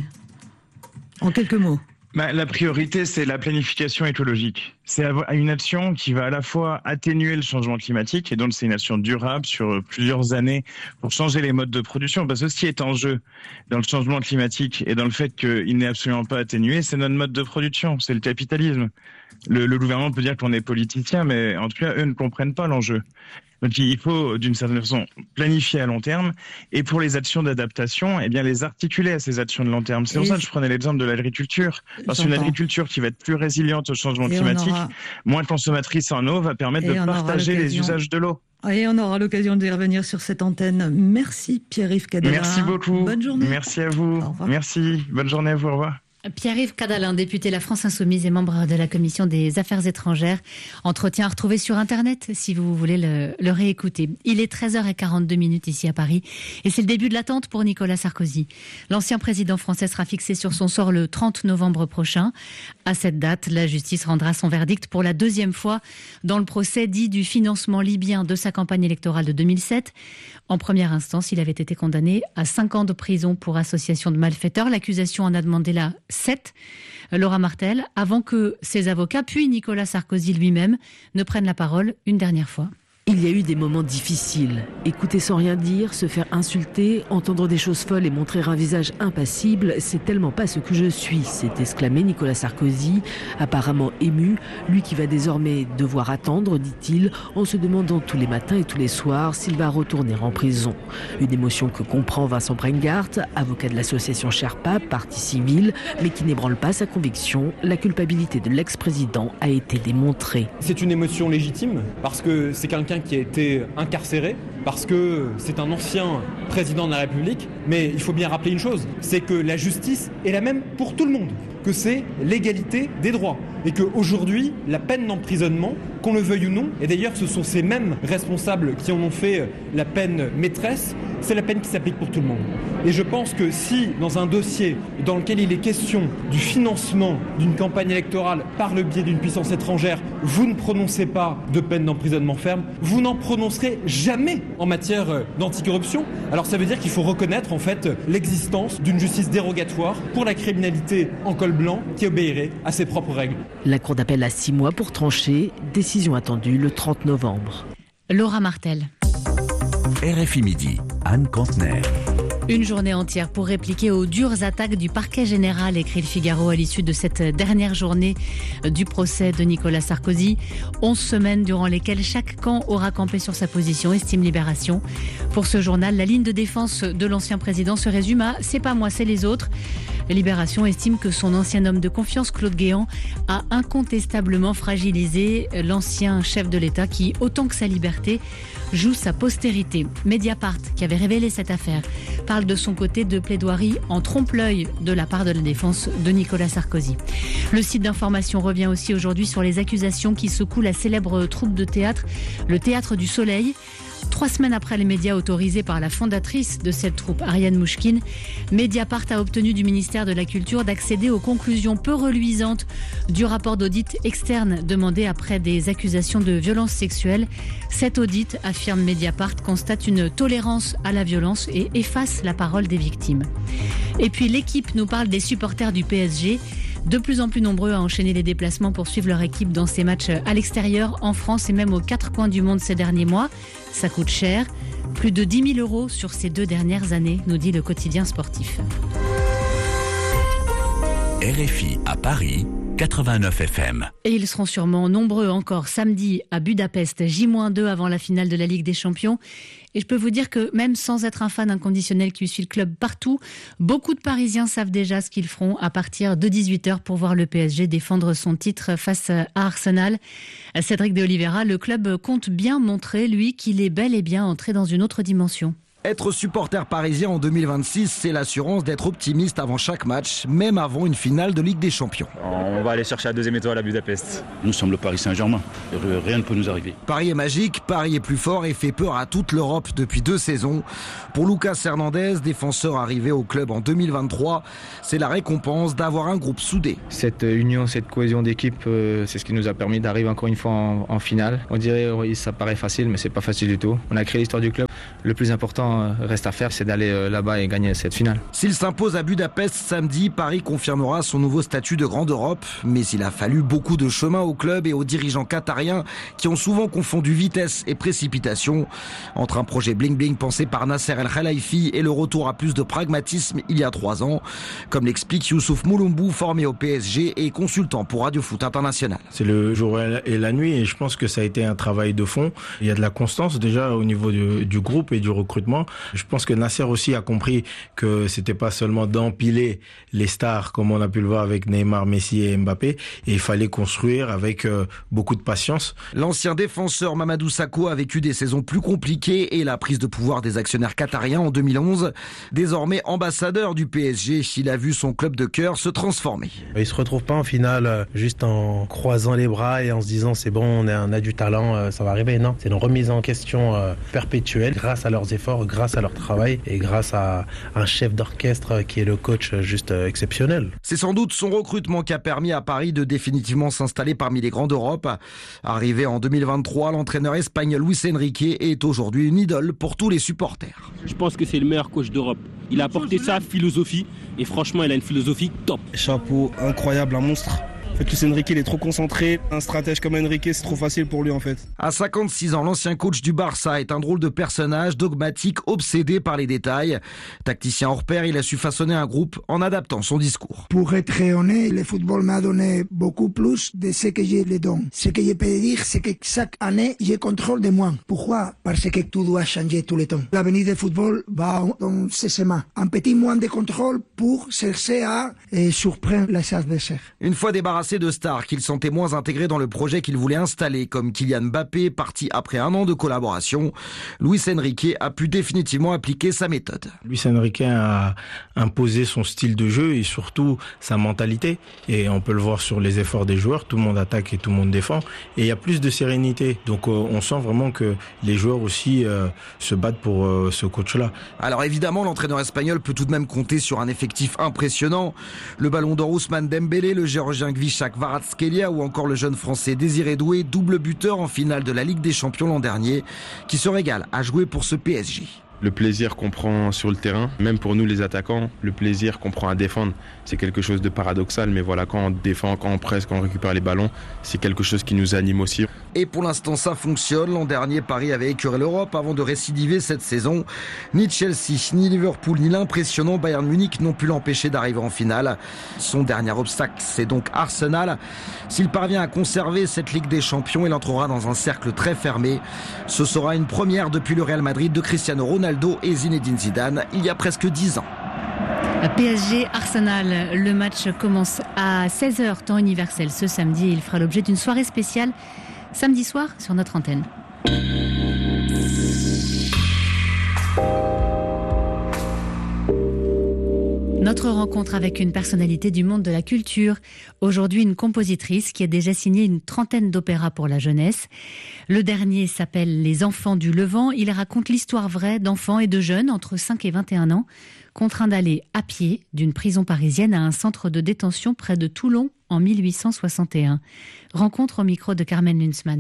En quelques mots. La priorité, c'est la planification écologique. C'est une action qui va à la fois atténuer le changement climatique, et donc c'est une action durable sur plusieurs années pour changer les modes de production. Parce que ce qui est en jeu dans le changement climatique et dans le fait qu'il n'est absolument pas atténué, c'est notre mode de production, c'est le capitalisme. Le gouvernement peut dire qu'on est politicien, mais en tout cas, eux ne comprennent pas l'enjeu. Donc il faut d'une certaine façon planifier à long terme, et pour les actions d'adaptation, les articuler à ces actions de long terme. C'est pour ça que je prenais l'exemple de l'agriculture, parce qu'une agriculture qui va être plus résiliente au changement climatique, moins consommatrice en eau, va permettre de partager les usages de l'eau. Et on aura l'occasion d'y revenir sur cette antenne. Merci Pierre-Yves Cadalin. Merci beaucoup. Bonne journée. Merci à vous. Merci. Bonne journée à vous. Au revoir. Pierre-Yves Cadalin, député La France Insoumise et membre de la Commission des Affaires étrangères. Entretien à retrouver sur Internet si vous voulez le réécouter. Il est 13h42 ici à Paris et c'est le début de l'attente pour Nicolas Sarkozy. L'ancien président français sera fixé sur son sort le 30 novembre prochain. À cette date, la justice rendra son verdict pour la deuxième fois dans le procès dit du financement libyen de sa campagne électorale de 2007. En première instance, il avait été condamné à 5 ans de prison pour association de malfaiteurs. L'accusation en a demandé là 7. Laura Martel, avant que ses avocats, puis Nicolas Sarkozy lui-même, ne prennent la parole une dernière fois. Il y a eu des moments difficiles. Écouter sans rien dire, se faire insulter, entendre des choses folles et montrer un visage impassible, c'est tellement pas ce que je suis, s'est exclamé Nicolas Sarkozy, apparemment ému, lui qui va désormais devoir attendre, dit-il, en se demandant tous les matins et tous les soirs s'il va retourner en prison. Une émotion que comprend Vincent Brengart, avocat de l'association Sherpa, partie civile, mais qui n'ébranle pas sa conviction, la culpabilité de l'ex-président a été démontrée. C'est une émotion légitime, parce que c'est quelqu'un qui a été incarcéré, parce que c'est un ancien président de la République, mais il faut bien rappeler une chose, c'est que la justice est la même pour tout le monde, que c'est l'égalité des droits, et qu'aujourd'hui, la peine d'emprisonnement, qu'on le veuille ou non, et d'ailleurs ce sont ces mêmes responsables qui en ont fait la peine maîtresse, c'est la peine qui s'applique pour tout le monde. Et je pense que si, dans un dossier dans lequel il est question du financement d'une campagne électorale par le biais d'une puissance étrangère, vous ne prononcez pas de peine d'emprisonnement ferme, vous n'en prononcerez jamais en matière d'anticorruption. Alors ça veut dire qu'il faut reconnaître en fait l'existence d'une justice dérogatoire pour la criminalité en col blanc qui obéirait à ses propres règles. La Cour d'appel a 6 mois pour trancher, décision attendue le 30 novembre. Laura Martel. RFI Midi, Anne Cantner. Une journée entière pour répliquer aux dures attaques du parquet général, écrit le Figaro à l'issue de cette dernière journée du procès de Nicolas Sarkozy. 11 semaines durant lesquelles chaque camp aura campé sur sa position, estime Libération. Pour ce journal, la ligne de défense de l'ancien président se résume à « c'est pas moi, c'est les autres ». Libération estime que son ancien homme de confiance, Claude Guéant, a incontestablement fragilisé l'ancien chef de l'État qui, autant que sa liberté, joue sa postérité. Mediapart, qui avait révélé cette affaire, parle de son côté de plaidoirie en trompe-l'œil de la part de la défense de Nicolas Sarkozy. Le site d'information revient aussi aujourd'hui sur les accusations qui secouent la célèbre troupe de théâtre, le Théâtre du Soleil. 3 semaines après les médias autorisés par la fondatrice de cette troupe, Ariane Mouchkine, Mediapart a obtenu du ministère de la Culture d'accéder aux conclusions peu reluisantes du rapport d'audit externe demandé après des accusations de violences sexuelles. Cet audit, affirme Mediapart, constate une tolérance à la violence et efface la parole des victimes. Et puis l'équipe nous parle des supporters du PSG. De plus en plus nombreux à enchaîner les déplacements pour suivre leur équipe dans ces matchs à l'extérieur, en France et même aux 4 coins du monde ces derniers mois. Ça coûte cher. Plus de 10 000 € sur ces 2 dernières années, nous dit le quotidien sportif. RFI à Paris, 89 FM. Et ils seront sûrement nombreux encore samedi à Budapest, J-2 avant la finale de la Ligue des Champions. Et je peux vous dire que même sans être un fan inconditionnel qui suit le club partout, beaucoup de Parisiens savent déjà ce qu'ils feront à partir de 18h pour voir le PSG défendre son titre face à Arsenal. Cédric de Oliveira, le club compte bien montrer, lui, qu'il est bel et bien entré dans une autre dimension. Être supporter parisien en 2026, c'est l'assurance d'être optimiste avant chaque match, même avant une finale de Ligue des Champions. On va aller chercher la 2e étoile à Budapest. Nous sommes le Paris Saint-Germain. Rien ne peut nous arriver. Paris est magique, Paris est plus fort et fait peur à toute l'Europe depuis 2 saisons. Pour Lucas Hernandez, défenseur arrivé au club en 2023, c'est la récompense d'avoir un groupe soudé. Cette union, cette cohésion d'équipe, c'est ce qui nous a permis d'arriver encore une fois en finale. On dirait, oui, ça paraît facile, mais c'est pas facile du tout. On a créé l'histoire du club. Le plus important reste à faire, c'est d'aller là-bas et gagner cette finale. S'il s'impose à Budapest samedi, Paris confirmera son nouveau statut de grande Europe. Mais il a fallu beaucoup de chemin au club et aux dirigeants qatariens qui ont souvent confondu vitesse et précipitation. Entre un projet bling-bling pensé par Nasser El Khelaifi et le retour à plus de pragmatisme il y a 3 ans. Comme l'explique Youssouf Moulombou, formé au PSG et consultant pour Radio Foot International. C'est le jour et la nuit et je pense que ça a été un travail de fond. Il y a de la constance déjà au niveau du groupe et du recrutement. Je pense que Nasser aussi a compris que c'était pas seulement d'empiler les stars comme on a pu le voir avec Neymar, Messi et Mbappé, et il fallait construire avec beaucoup de patience. L'ancien défenseur Mamadou Sakho a vécu des saisons plus compliquées et la prise de pouvoir des actionnaires qatariens en 2011. Désormais ambassadeur du PSG, il a vu son club de cœur se transformer. Il se retrouve pas en finale juste en croisant les bras et en se disant c'est bon, on a du talent, ça va arriver. Non, c'est une remise en question perpétuelle grâce à leurs efforts, grâce à leur travail et grâce à un chef d'orchestre qui est le coach juste exceptionnel. C'est sans doute son recrutement qui a permis à Paris de définitivement s'installer parmi les grands d'Europe. Arrivé en 2023, l'entraîneur espagnol Luis Enrique est aujourd'hui une idole pour tous les supporters. Je pense que c'est le meilleur coach d'Europe. Il a apporté sa philosophie et franchement, il a une philosophie top. Chapeau, incroyable, un monstre. En fait, Luis Enrique, il est trop concentré. Un stratège comme Enrique, c'est trop facile pour lui, en fait. À 56 ans, l'ancien coach du Barça est un drôle de personnage, dogmatique, obsédé par les détails. Tacticien hors pair, il a su façonner un groupe en adaptant son discours. Pour être honnête, le football m'a donné beaucoup plus de ce que je le donne. Ce que je peux dire, c'est que chaque année, je contrôle de moins. Pourquoi? Parce que tout doit changer tout le temps. L'avenir du football va dans ces mains. Un petit moins de contrôle pour chercher à surprendre les adversaires. Une fois débarrassé de stars qu'il sentait moins intégrés dans le projet qu'il voulait installer, comme Kylian Mbappé, parti après 1 an de collaboration, Luis Enrique a pu définitivement appliquer sa méthode. Luis Enrique a imposé son style de jeu et surtout sa mentalité. Et on peut le voir sur les efforts des joueurs, tout le monde attaque et tout le monde défend. Et il y a plus de sérénité. Donc on sent vraiment que les joueurs aussi se battent pour ce coach-là. Alors évidemment, l'entraîneur espagnol peut tout de même compter sur un effectif impressionnant. Le ballon d'or Ousmane Dembélé, le géorgien Gvicha Kvaratskhelia ou encore le jeune français Désiré Doué, double buteur en finale de la Ligue des Champions l'an dernier, qui se régale à jouer pour ce PSG. Le plaisir qu'on prend sur le terrain, même pour nous les attaquants, le plaisir qu'on prend à défendre, c'est quelque chose de paradoxal, mais voilà, quand on défend, quand on presse, quand on récupère les ballons, c'est quelque chose qui nous anime aussi. Et pour l'instant ça fonctionne. L'an dernier, Paris avait écœuré l'Europe avant de récidiver cette saison. Ni Chelsea, ni Liverpool, ni l'impressionnant Bayern Munich n'ont pu l'empêcher d'arriver en finale. Son dernier obstacle, c'est donc Arsenal. S'il parvient à conserver cette Ligue des Champions, il entrera dans un cercle très fermé. Ce sera une première depuis le Real Madrid de Cristiano Ronaldo et Zinedine Zidane il y a presque 10 ans. PSG-Arsenal, le match commence à 16h temps universel ce samedi et il fera l'objet d'une soirée spéciale samedi soir sur notre antenne. Notre Notre rencontre avec une personnalité du monde de la culture. Aujourd'hui, une compositrice qui a déjà signé une 30aine d'opéras pour la jeunesse. Le dernier s'appelle Les Enfants du Levant. Il raconte l'histoire vraie d'enfants et de jeunes entre 5 et 21 ans, contraints d'aller à pied d'une prison parisienne à un centre de détention près de Toulon en 1861. Rencontre au micro de Carmen Lunzmann.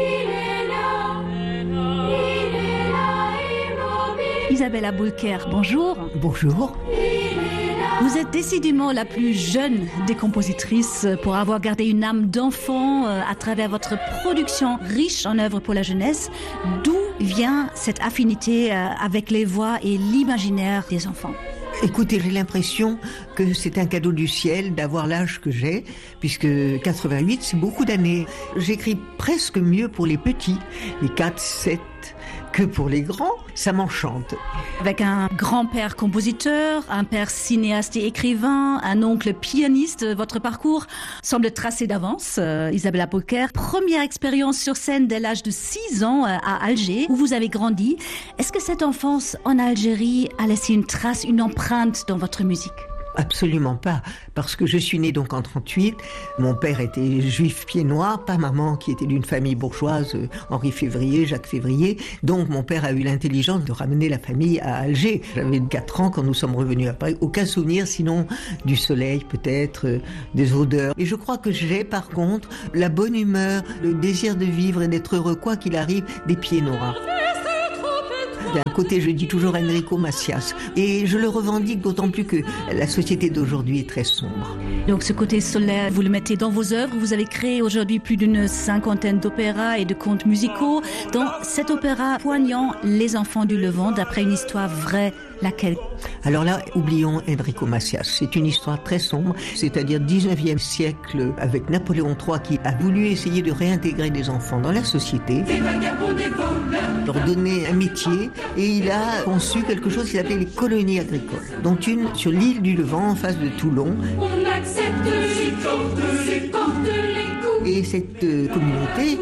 Isabelle Aboulker, bonjour. Bonjour. Vous êtes décidément la plus jeune des compositrices pour avoir gardé une âme d'enfant à travers votre production riche en œuvres pour la jeunesse. D'où vient cette affinité avec les voix et l'imaginaire des enfants ? Écoutez, j'ai l'impression que c'est un cadeau du ciel d'avoir l'âge que j'ai, puisque 88, c'est beaucoup d'années. J'écris presque mieux pour les petits, les 4, 7, que pour les grands. Ça m'enchante. Avec un grand-père compositeur, un père cinéaste et écrivain, un oncle pianiste, votre parcours semble tracé d'avance, Isabelle Aboulker. Première expérience sur scène dès l'âge de 6 ans à Alger, où vous avez grandi. Est-ce que cette enfance en Algérie a laissé une trace, une empreinte dans votre musique ? Absolument pas, parce que je suis née donc en 38. Mon père était juif pied noir, pas maman qui était d'une famille bourgeoise, Henri Février, Jacques Février. Donc mon père a eu l'intelligence de ramener la famille à Alger. J'avais 4 ans quand nous sommes revenus après. Aucun souvenir sinon du soleil peut-être, des odeurs. Et je crois que j'ai par contre la bonne humeur, le désir de vivre et d'être heureux quoi qu'il arrive, des pieds noirs. D'un côté, je dis toujours Enrico Macias. Et je le revendique d'autant plus que la société d'aujourd'hui est très sombre. Donc ce côté solaire, vous le mettez dans vos œuvres. Vous avez créé aujourd'hui plus d'une 50aine d'opéras et de contes musicaux. Dans cet opéra poignant, Les Enfants du Levant, d'après une histoire vraie, laquelle ? Alors là, oublions Enrico Macias. C'est une histoire très sombre, c'est-à-dire 19e siècle, avec Napoléon III qui a voulu essayer de réintégrer des enfants dans la société, leur donner un métier, et il a conçu quelque chose qu'il appelait les colonies agricoles, dont une sur l'île du Levant, en face de Toulon. On accepte les comptes, les coups. Et cette communauté...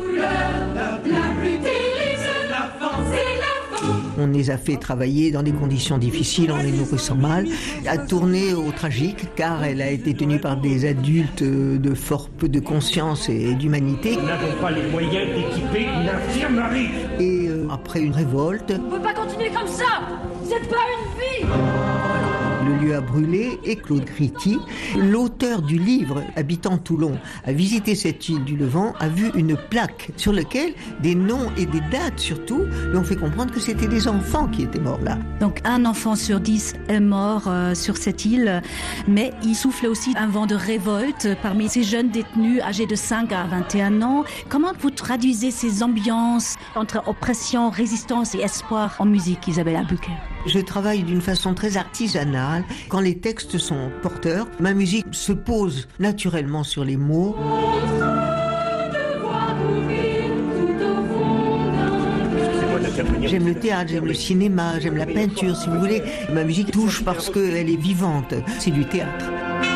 On les a fait travailler dans des conditions difficiles, en les nourrissant mal, a tourné au tragique, car elle a été tenue par des adultes de fort peu de conscience et d'humanité. Nous n'avons pas les moyens d'équiper une infirmerie. Et après une révolte... On ne peut pas continuer comme ça. C'est pas une vie. Le lieu a brûlé et Claude Gritti, l'auteur du livre habitant Toulon, a visité cette île du Levant, a vu une plaque sur laquelle des noms et des dates surtout lui ont fait comprendre que c'était des enfants qui étaient morts là. Donc un enfant sur 10 est mort sur cette île, mais il souffle aussi un vent de révolte parmi ces jeunes détenus âgés de 5 à 21 ans. Comment vous traduisez ces ambiances entre oppression, résistance et espoir en musique, Isabelle Aboulker ? Je travaille d'une façon très artisanale. Quand les textes sont porteurs, ma musique se pose naturellement sur les mots. J'aime le théâtre, j'aime le cinéma, j'aime la peinture, si vous voulez. Ma musique touche parce qu'elle est vivante. C'est du théâtre.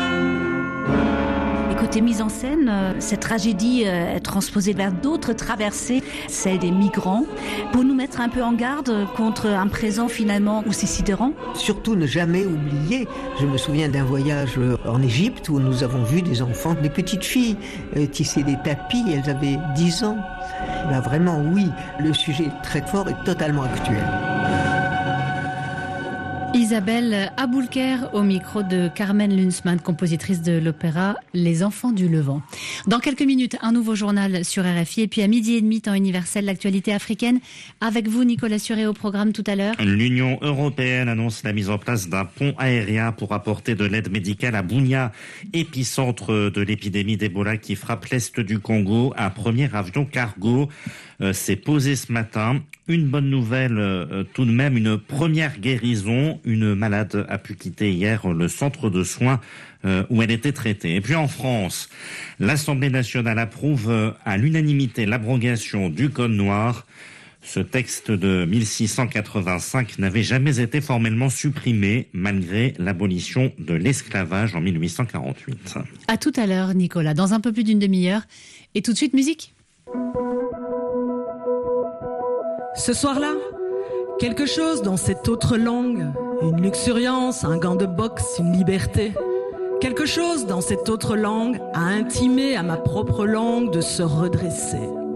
Côté mise en scène, cette tragédie est transposée vers d'autres traversées, celle des migrants, pour nous mettre un peu en garde contre un présent finalement aussi sidérant. Surtout ne jamais oublier, je me souviens d'un voyage en Égypte où nous avons vu des enfants, des petites filles tisser des tapis, elles avaient 10 ans. Là vraiment oui, le sujet est très fort et totalement actuel. Isabelle Aboulker au micro de Carmen Lunzmann, compositrice de l'opéra Les Enfants du Levant. Dans quelques minutes, un nouveau journal sur RFI et puis à 12h30, temps universel, l'actualité africaine. Avec vous, Nicolas Suré, au programme tout à l'heure. L'Union européenne annonce la mise en place d'un pont aérien pour apporter de l'aide médicale à Bunia, épicentre de l'épidémie d'Ebola qui frappe l'est du Congo. Un premier avion cargo s'est posé ce matin. Une bonne nouvelle tout de même, une première guérison. Une malade a pu quitter hier le centre de soins où elle était traitée. Et puis en France, l'Assemblée nationale approuve à l'unanimité l'abrogation du Code noir. Ce texte de 1685 n'avait jamais été formellement supprimé malgré l'abolition de l'esclavage en 1848. À tout à l'heure, Nicolas, dans un peu plus d'une demi-heure. Et tout de suite, musique. Ce soir-là, quelque chose dans cette autre langue Une luxuriance, un gant de boxe, une liberté. Quelque chose dans cette autre langue a intimé à ma propre langue de se redresser.